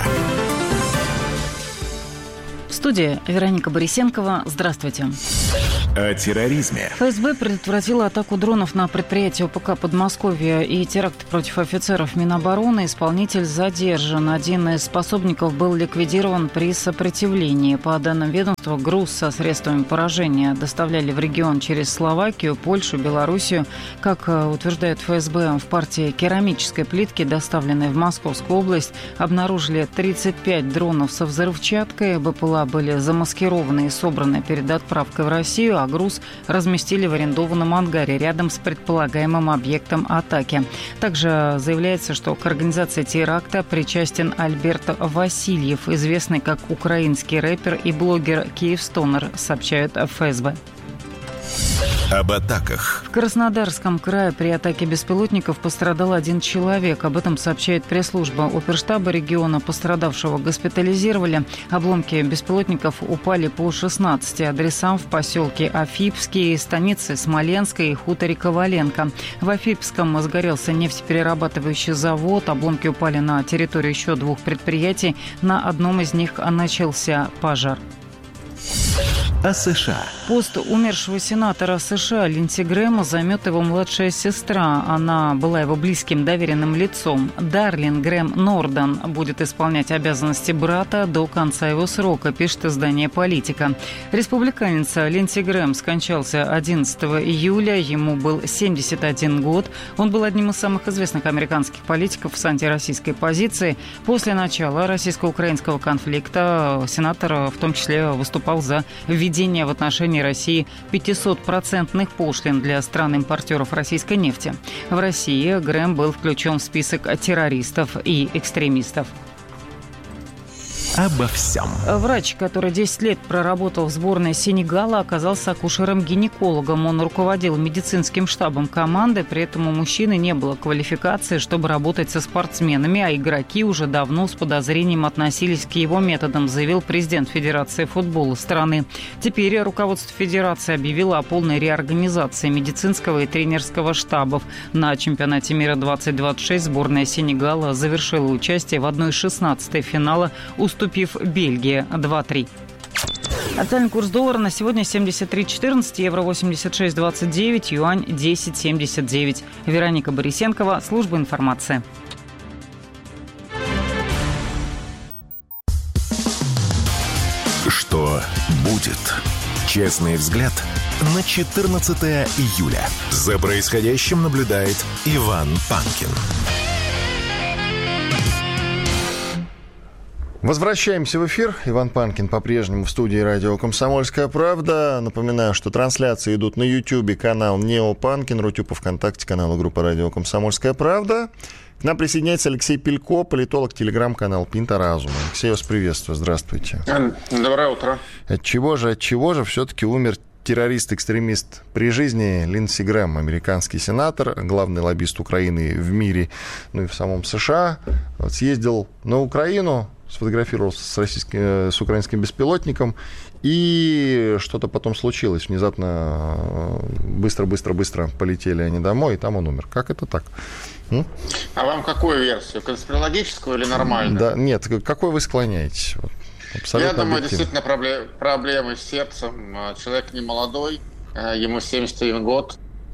В студии Вероника Борисенкова. Здравствуйте. О терроризме. ФСБ предотвратила атаку дронов на предприятие ОПК Подмосковья и теракты против офицеров Минобороны. Исполнитель задержан. Один из пособников был ликвидирован при сопротивлении. По данным ведомства, груз со средствами поражения доставляли в регион через Словакию, Польшу, Белоруссию. Как утверждает ФСБ, в партии керамической плитки, доставленной в Московскую область, обнаружили тридцать пять дронов со взрывчаткой. БПЛА были замаскированы и собраны перед отправкой в Россию, а груз разместили в арендованном ангаре рядом с предполагаемым объектом атаки. Также заявляется, что к организации теракта причастен Альберт Васильев, известный как украинский рэпер и блогер Киевстонер, сообщают ФСБ. Об атаках. В Краснодарском крае при атаке беспилотников пострадал один человек. Об этом сообщает пресс-служба оперштаба региона. Пострадавшего госпитализировали. Обломки беспилотников упали по шестнадцати адресам в поселке Афипский, станице Смоленской и хуторе Коваленко. В Афипском сгорелся нефтеперерабатывающий завод. Обломки упали на территорию еще двух предприятий. На одном из них начался пожар. О США. Пост умершего сенатора США Линдси Грэма займет его младшая сестра. Она была его близким доверенным лицом. Дарлин Грэм Норден будет исполнять обязанности брата до конца его срока, пишет издание «Политика». Республиканец Линдси Грэм скончался одиннадцатого июля. Ему был семьдесят один год. Он был одним из самых известных американских политиков с антироссийской позицией. После начала российско-украинского конфликта сенатор в том числе выступал за введение в отношении России пятисотпроцентных пошлин для стран-импортеров российской нефти. В России Грэм был включен в список террористов и экстремистов. Обо всем. Врач, который десять лет проработал в сборной Сенегала, оказался акушером-гинекологом. Он руководил медицинским штабом команды, при этом у мужчины не было квалификации, чтобы работать со спортсменами, а игроки уже давно с подозрением относились к его методам, заявил президент Федерации футбола страны. Теперь руководство Федерации объявило о полной реорганизации медицинского и тренерского штабов. На чемпионате мира двадцать двадцать шесть сборная Сенегала завершила участие в одной из шестнадцати финала, уступив Бельгии два-три. Официальный курс доллара на сегодня семьдесят три четырнадцать, евро восемьдесят шесть двадцать девять, юань десять семьдесят девять. Вероника Борисенкова, служба информации. Что будет? Честный взгляд на четырнадцатое июля. За происходящим наблюдает Иван Панкин. Возвращаемся в эфир. Иван Панкин по-прежнему в студии радио «Комсомольская правда». Напоминаю, что трансляции идут на Ютьюбе, канал Нео Панкин, Рутюб, ВКонтакте, канал группы радио «Комсомольская правда». К нам присоединяется Алексей Пелько, политолог, телеграм-канал «Пинта Разума». Алексей, вас приветствую. Здравствуйте. Доброе утро. От чего же, от чего же все-таки умер террорист-экстремист при жизни Линдси Грэм, американский сенатор, главный лоббист Украины в мире, ну и в самом США. Вот съездил на Украину, сфотографировался с, российским, с украинским беспилотником, и что-то потом случилось. Внезапно быстро-быстро-быстро полетели они домой, и там он умер. Как это так? М? А вам какую версию? Конспирологическую или нормальную? Да, нет, какой вы склоняетесь? Вот, абсолютно Я думаю, объективно. действительно проблемы с сердцем. Человек не молодой, ему семьдесят один год.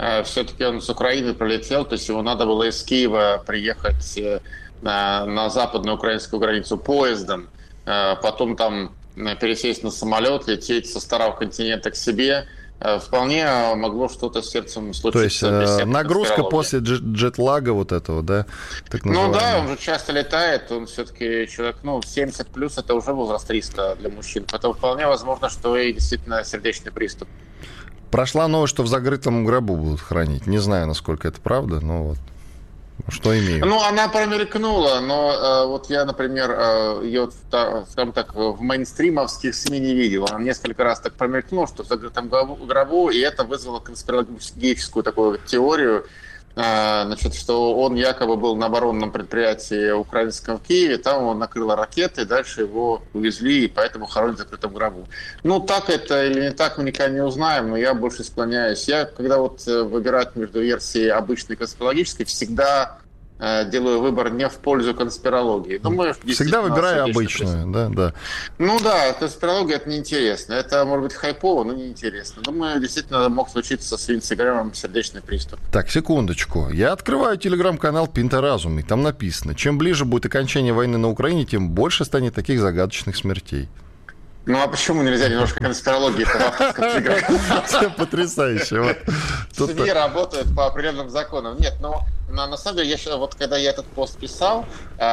все-таки он с Украины прилетел, то есть его надо было из Киева приехать на, на западную украинскую границу поездом, потом там пересесть на самолет, лететь со старого континента к себе. Вполне могло что-то с сердцем случиться. То есть нагрузка после джетлага вот этого, да? Так ну да, он же часто летает, он все-таки человек, ну, семьдесят плюс, это уже возраст риска для мужчин, поэтому вполне возможно, что и действительно сердечный приступ. Прошла новость, что в закрытом гробу будут хранить. Не знаю, насколько это правда, но вот что имею. Ну, она промелькнула, но э, вот я, например, э, ее, скажем так, в мейнстримовских СМИ не видел. Она несколько раз так промелькнула, что в закрытом гробу, и это вызвало конспирологическую такую теорию, э, значит, что он якобы был на оборонном предприятии украинском в Киеве, там его накрыло ракетой, дальше его увезли, и поэтому хоронят в закрытом гробу. Ну, так это или не так, мы никогда не узнаем, но я больше склоняюсь. Я, когда вот выбирать между версией обычной и конспирологической, всегда э, делаю выбор не в пользу конспирологии. Думаю, всегда выбираю обычную, да, да. Ну да, конспирология — это неинтересно. Это, может быть, хайпово, но неинтересно. Думаю, действительно мог случиться с Линдси Грэмом сердечный приступ. Так, секундочку. Я открываю телеграм-канал Пинта-Разум, и там написано: чем ближе будет окончание войны на Украине, тем больше станет таких загадочных смертей. Ну а почему нельзя немножко конспирологии? Все потрясающе. СМИ работают по определенным законам. Нет, но на самом деле, я, вот когда я этот пост писал,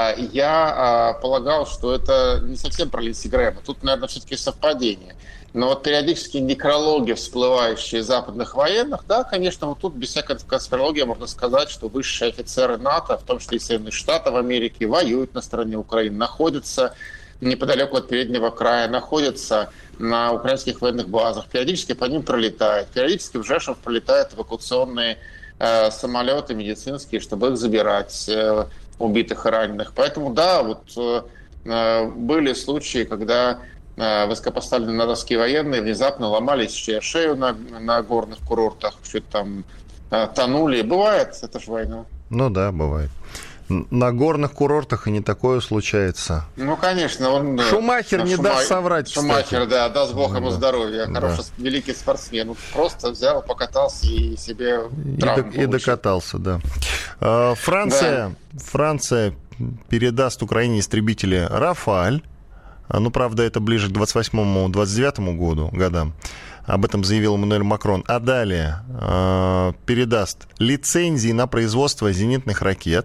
я полагал, что это не совсем про Линдси Грэма. Тут, наверное, все-таки совпадение. Но вот периодически некрологи, всплывающие западных военных, да, конечно, вот тут без всякой конспирологии можно сказать, что высшие офицеры НАТО, в том числе и Соединенных Штатов Америки, воюют на стороне Украины, находятся неподалеку от переднего края, находятся на украинских военных базах, периодически по ним пролетают, периодически в Жешев пролетают эвакуационные э, самолеты медицинские, чтобы их забирать, э, убитых и раненых. Поэтому да, вот э, были случаи, когда э, высокопоставленные натовские военные внезапно ломали себе шею на, на горных курортах, что-то там э, тонули. Бывает, это же война. Ну да, бывает. На горных курортах и не такое случается. Ну, конечно. Он, Шумахер не Шума... даст соврать, Шумахер, кстати. да, даст Бог ему да. здоровья. Хороший, да. великий спортсмен. Он просто взял, покатался и себе травму И, и докатался, да. Франция, да. Франция передаст Украине истребители «Рафаль». Ну, правда, это ближе к двадцать восьмому - двадцать девятому году, годам. Об этом заявил Эммануэль Макрон. А далее э, передаст лицензии на производство зенитных ракет,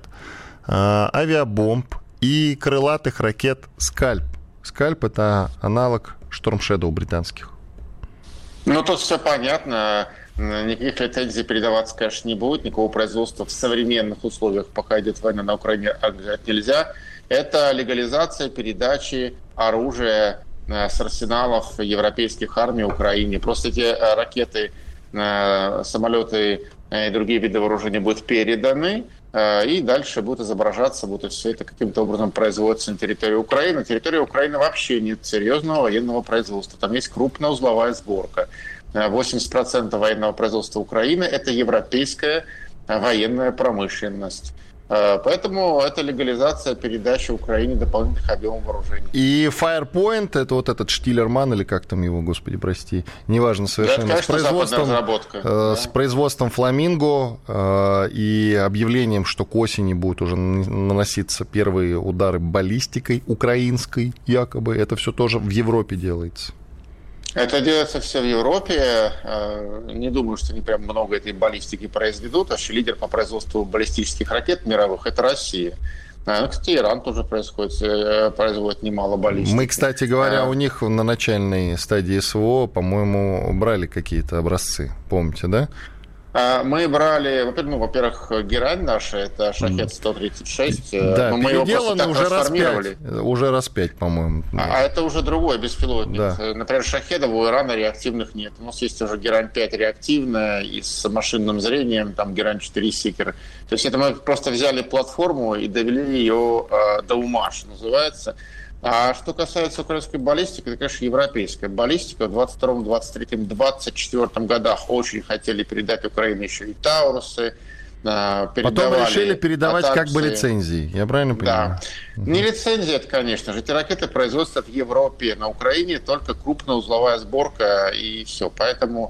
авиабомб и крылатых ракет «Скальп». «Скальп» — это аналог «Шторм Шэдоу» британских. Ну, тут все понятно. Никаких лицензий передаваться, конечно, не будет. Никакого производства в современных условиях, пока идет война на Украине, организовать нельзя. Это легализация передачи оружия с арсеналов европейских армий Украине. Просто эти ракеты, самолеты и другие виды вооружения будут переданы, и дальше будет изображаться, будут все это каким-то образом производиться на территории Украины. На территории Украины вообще нет серьезного военного производства. Там есть крупная узловая сборка. восемьдесят процентов военного производства Украины – это европейская военная промышленность. Поэтому это легализация передачи Украине дополнительных объемов вооружений. И Firepoint, это вот этот Штиллерман, или как там его, господи, прости, неважно совершенно, да, это, конечно, с, производством, разработка, э, да. с производством Фламинго э, и объявлением, что к осени будут уже наноситься первые удары баллистикой украинской, якобы. Это все тоже в Европе делается. Это делается все в Европе. Не думаю, что они прям много этой баллистики произведут. Вообще лидер по производству баллистических ракет мировых – это Россия. Ну, кстати, Иран тоже происходит, производит немало баллистики. Мы, кстати говоря, а... у них на начальной стадии СВО, по-моему, брали какие-то образцы. Помните, да? Мы брали, ну, во-первых, герань наша, это Шахед сто тридцать шесть. Да, но мы его просто так уже раз трансформировали. пять, уже раз пять, по-моему. А, а это уже другой беспилотник. Да. Например, Шахедов у Ирана реактивных нет. У нас есть уже герань пять реактивная и с машинным зрением, там герань четыре Сикер. То есть это мы просто взяли платформу и довели ее э, до ума, что называется. А что касается украинской баллистики, это, конечно, европейская баллистика. В двадцать втором, двадцать третьем, двадцать четвёртом годах очень хотели передать Украине еще и Таурусы. Потом решили передавать атакции. Как бы лицензии. Я правильно понимаю? Да. Угу. Не лицензия, это, конечно же. Эти ракеты производятся в Европе. На Украине только крупная узловая сборка и все. Поэтому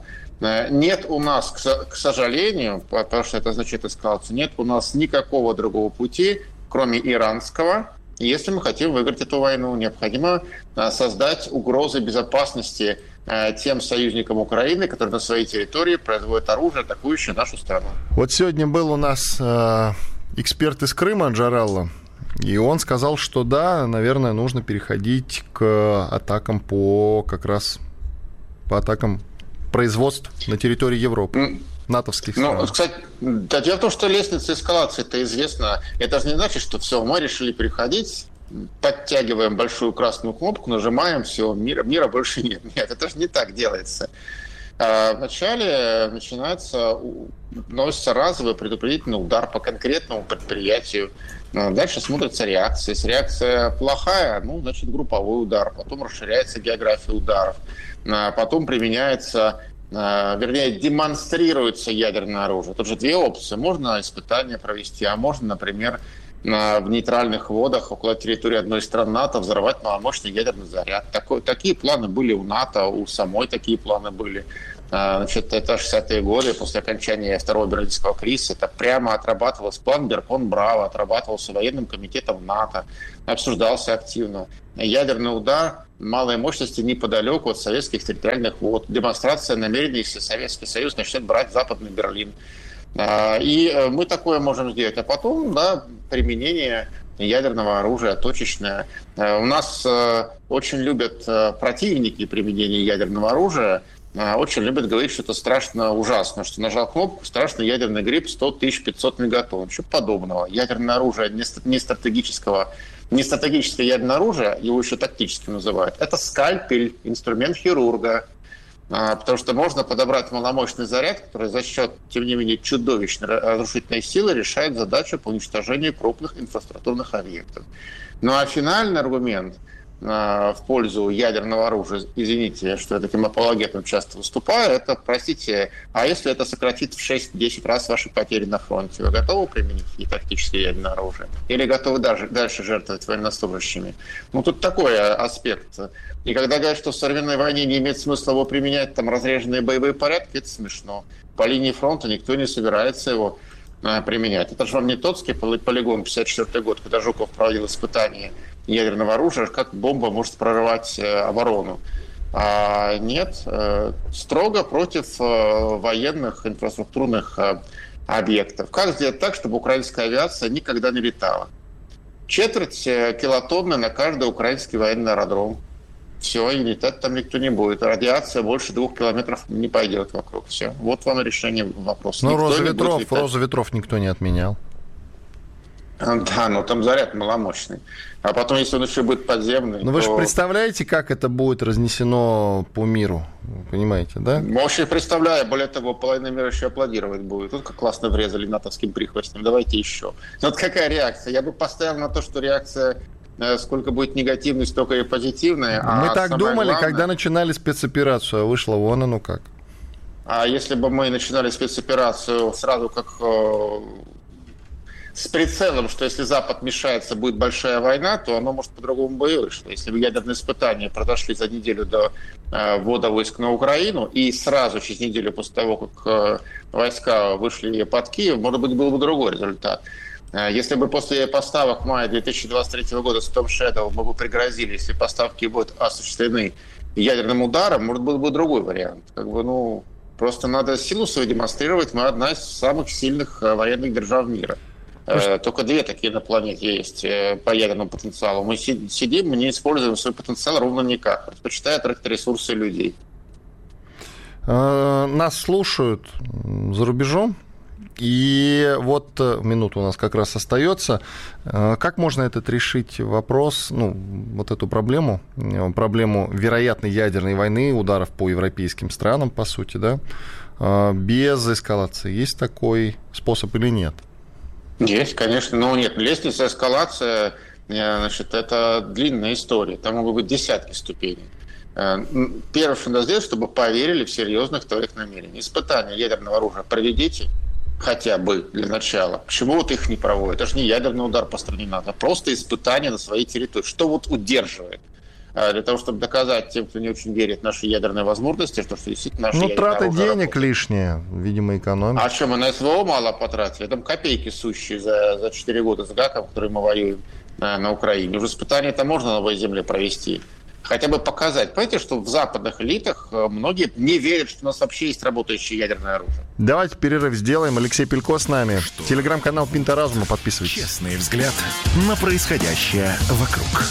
Нет у нас, к сожалению, потому что это значит эскалацию, нет у нас никакого другого пути, кроме иранского. Если мы хотим выиграть эту войну, необходимо создать угрозы безопасности тем союзникам Украины, которые на своей территории производят оружие, атакующее нашу страну. Вот сегодня был у нас э, эксперт из Крыма Джаралла, и он сказал, что да, наверное, нужно переходить к атакам по как раз по атакам производств на территории Европы, натовских стран. Ну, кстати, да, дело в том, что лестница эскалации-то известна. Это же не значит, что все, мы решили переходить, подтягиваем большую красную кнопку, нажимаем, все, мира, мира больше нет. Нет, это же не так делается. А вначале начинается, наносится разовый предупредительный удар по конкретному предприятию. Дальше смотрится реакция. Если реакция плохая, ну, значит, групповой удар. Потом расширяется география ударов. Потом применяется, вернее, демонстрируется ядерное оружие. Тут же две опции. Можно испытания провести, а можно, например, в нейтральных водах около территории одной из стран НАТО взорвать маломощный ядерный заряд. Такой, такие планы были у НАТО, у самой такие планы были. Значит, это шестидесятые годы, после окончания Второго Берлинского кризиса. Это прямо отрабатывалось, план Беркон-Браво отрабатывался военным комитетом НАТО, обсуждался активно. Ядерный удар малой мощности неподалеку от советских территориальных вод. Демонстрация намерений, если Советский Союз начнет брать Западный Берлин. И мы такое можем сделать. А потом, да, применение ядерного оружия точечное. У нас очень любят противники применения ядерного оружия, очень любят говорить, что это страшно ужасно, что нажал кнопку, страшный ядерный гриб сто тысяч пятьсот мегатонн. Ничего подобного. Ядерное оружие не стратегического, не стратегическое ядерное оружие, его еще тактическим называют. Это скальпель, инструмент хирурга. Потому что можно подобрать маломощный заряд, который за счет, тем не менее, чудовищной разрушительной силы решает задачу по уничтожению крупных инфраструктурных объектов. Ну а финальный аргумент в пользу ядерного оружия, извините, что я таким апологетом часто выступаю, это, простите, а если это сократит в шесть-десять раз ваши потери на фронте, вы готовы применить и тактическое ядерное оружие? Или готовы даже, дальше жертвовать военнослужащими? Ну, тут такой аспект. И когда говорят, что в современной войне не имеет смысла его применять, там, разреженные боевые порядки, это смешно. По линии фронта никто не собирается его а, применять. Это же вам не тотский полигон, пятьдесят четвёртый год, когда Жуков проводил испытания ядерного оружия, как бомба может прорывать э, оборону. А нет, э, строго против э, военных инфраструктурных э, объектов. Как сделать так, чтобы украинская авиация никогда не летала? Четверть э, килотонны на каждый украинский военный аэродром. Все, и летать там никто не будет. Радиация больше двух километров не пойдет вокруг. Все. Вот вам решение вопроса. Ну, роза ветров, роза ветров никто не отменял. Да, но там заряд маломощный. А потом, если он еще будет подземный... Ну, то... вы же представляете, как это будет разнесено по миру? Вы понимаете, да? Очень представляю. Более того, половина мира еще аплодировать будет. Вот как классно врезали натовским прихвостнем. Давайте еще. Ну, вот какая реакция? Я бы поставил на то, что реакция... Сколько будет негативной, столько и позитивной. Мы а так думали, главное... когда начинали спецоперацию, а вышло вон оно как. А если бы мы начинали спецоперацию сразу как э, с прицелом, что если Запад мешается, будет большая война, то оно, может, по-другому бы и вышло. Если бы ядерные испытания произошли за неделю до э, ввода войск на Украину, и сразу через неделю после того, как э, войска вышли под Киев, может быть, был бы другой результат. Если бы после поставок в мае две тысячи двадцать третьего года с Том Шэдоу мы бы пригрозили, если поставки будут осуществлены ядерным ударом, может, был бы другой вариант. Как бы, ну, просто надо силу свою демонстрировать. Мы одна из самых сильных военных держав мира. Э, только две такие на планете есть э, по ядерному потенциалу. Мы сидим, мы не используем свой потенциал ровно никак. Предпочитая тратить ресурсы людей. Нас слушают за рубежом. И вот минута у нас как раз остается. Как можно этот решить вопрос, ну, вот эту проблему, проблему вероятной ядерной войны, ударов по европейским странам, по сути, да, без эскалации? Есть такой способ или нет? Есть, конечно. Но нет, лестница эскалация, значит, это длинная история. Там могут быть десятки ступеней. Первое, что надо сделать, чтобы поверили в серьезных твоих намерениях. Испытания ядерного оружия проведите. Хотя бы для начала. Почему вот их не проводят? Это же не ядерный удар по стране НАТО, а просто испытания на своей территории. Что вот удерживает? для того, чтобы доказать тем, кто не очень верит в наши ядерные возможности, что, что действительно наши Ну, ядерные трата денег работают. лишние, видимо, экономия. А что, мы на СВО мало потратили? Там копейки сущие за, за четыре года с ГАКом, которые мы воюем на, на Украине. Уже испытания-то можно на новой земле провести. Хотя бы показать. Понимаете, что в западных элитах многие не верят, что у нас вообще есть работающее ядерное оружие. Давайте перерыв сделаем. Алексей Пелько с нами. Что? Телеграм-канал Пинта Разума. Подписывайтесь. Честный взгляд на происходящее вокруг.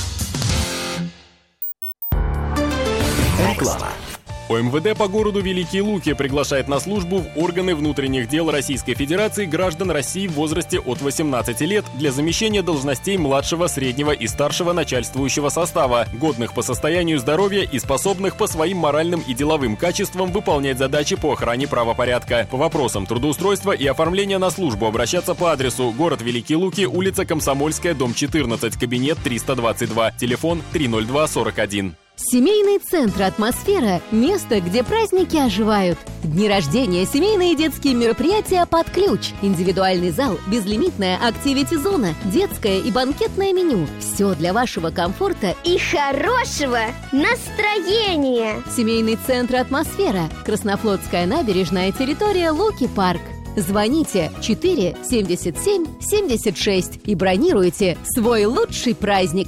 Реклама. ОМВД по городу Великие Луки приглашает на службу в органы внутренних дел Российской Федерации граждан России в возрасте от восемнадцати лет для замещения должностей младшего, среднего и старшего начальствующего состава, годных по состоянию здоровья и способных по своим моральным и деловым качествам выполнять задачи по охране правопорядка. По вопросам трудоустройства и оформления на службу обращаться по адресу город Великие Луки, улица Комсомольская, дом четырнадцать, кабинет триста двадцать два, телефон три ноль два сорок один. Семейный центр «Атмосфера» – место, где праздники оживают. Дни рождения, семейные и детские мероприятия под ключ. Индивидуальный зал, безлимитная активити-зона, детское и банкетное меню. Все для вашего комфорта и хорошего настроения. Семейный центр «Атмосфера». Краснофлотская набережная, территория Луки-парк. Звоните четыре семьдесят семь семьдесят шесть и бронируйте свой лучший праздник.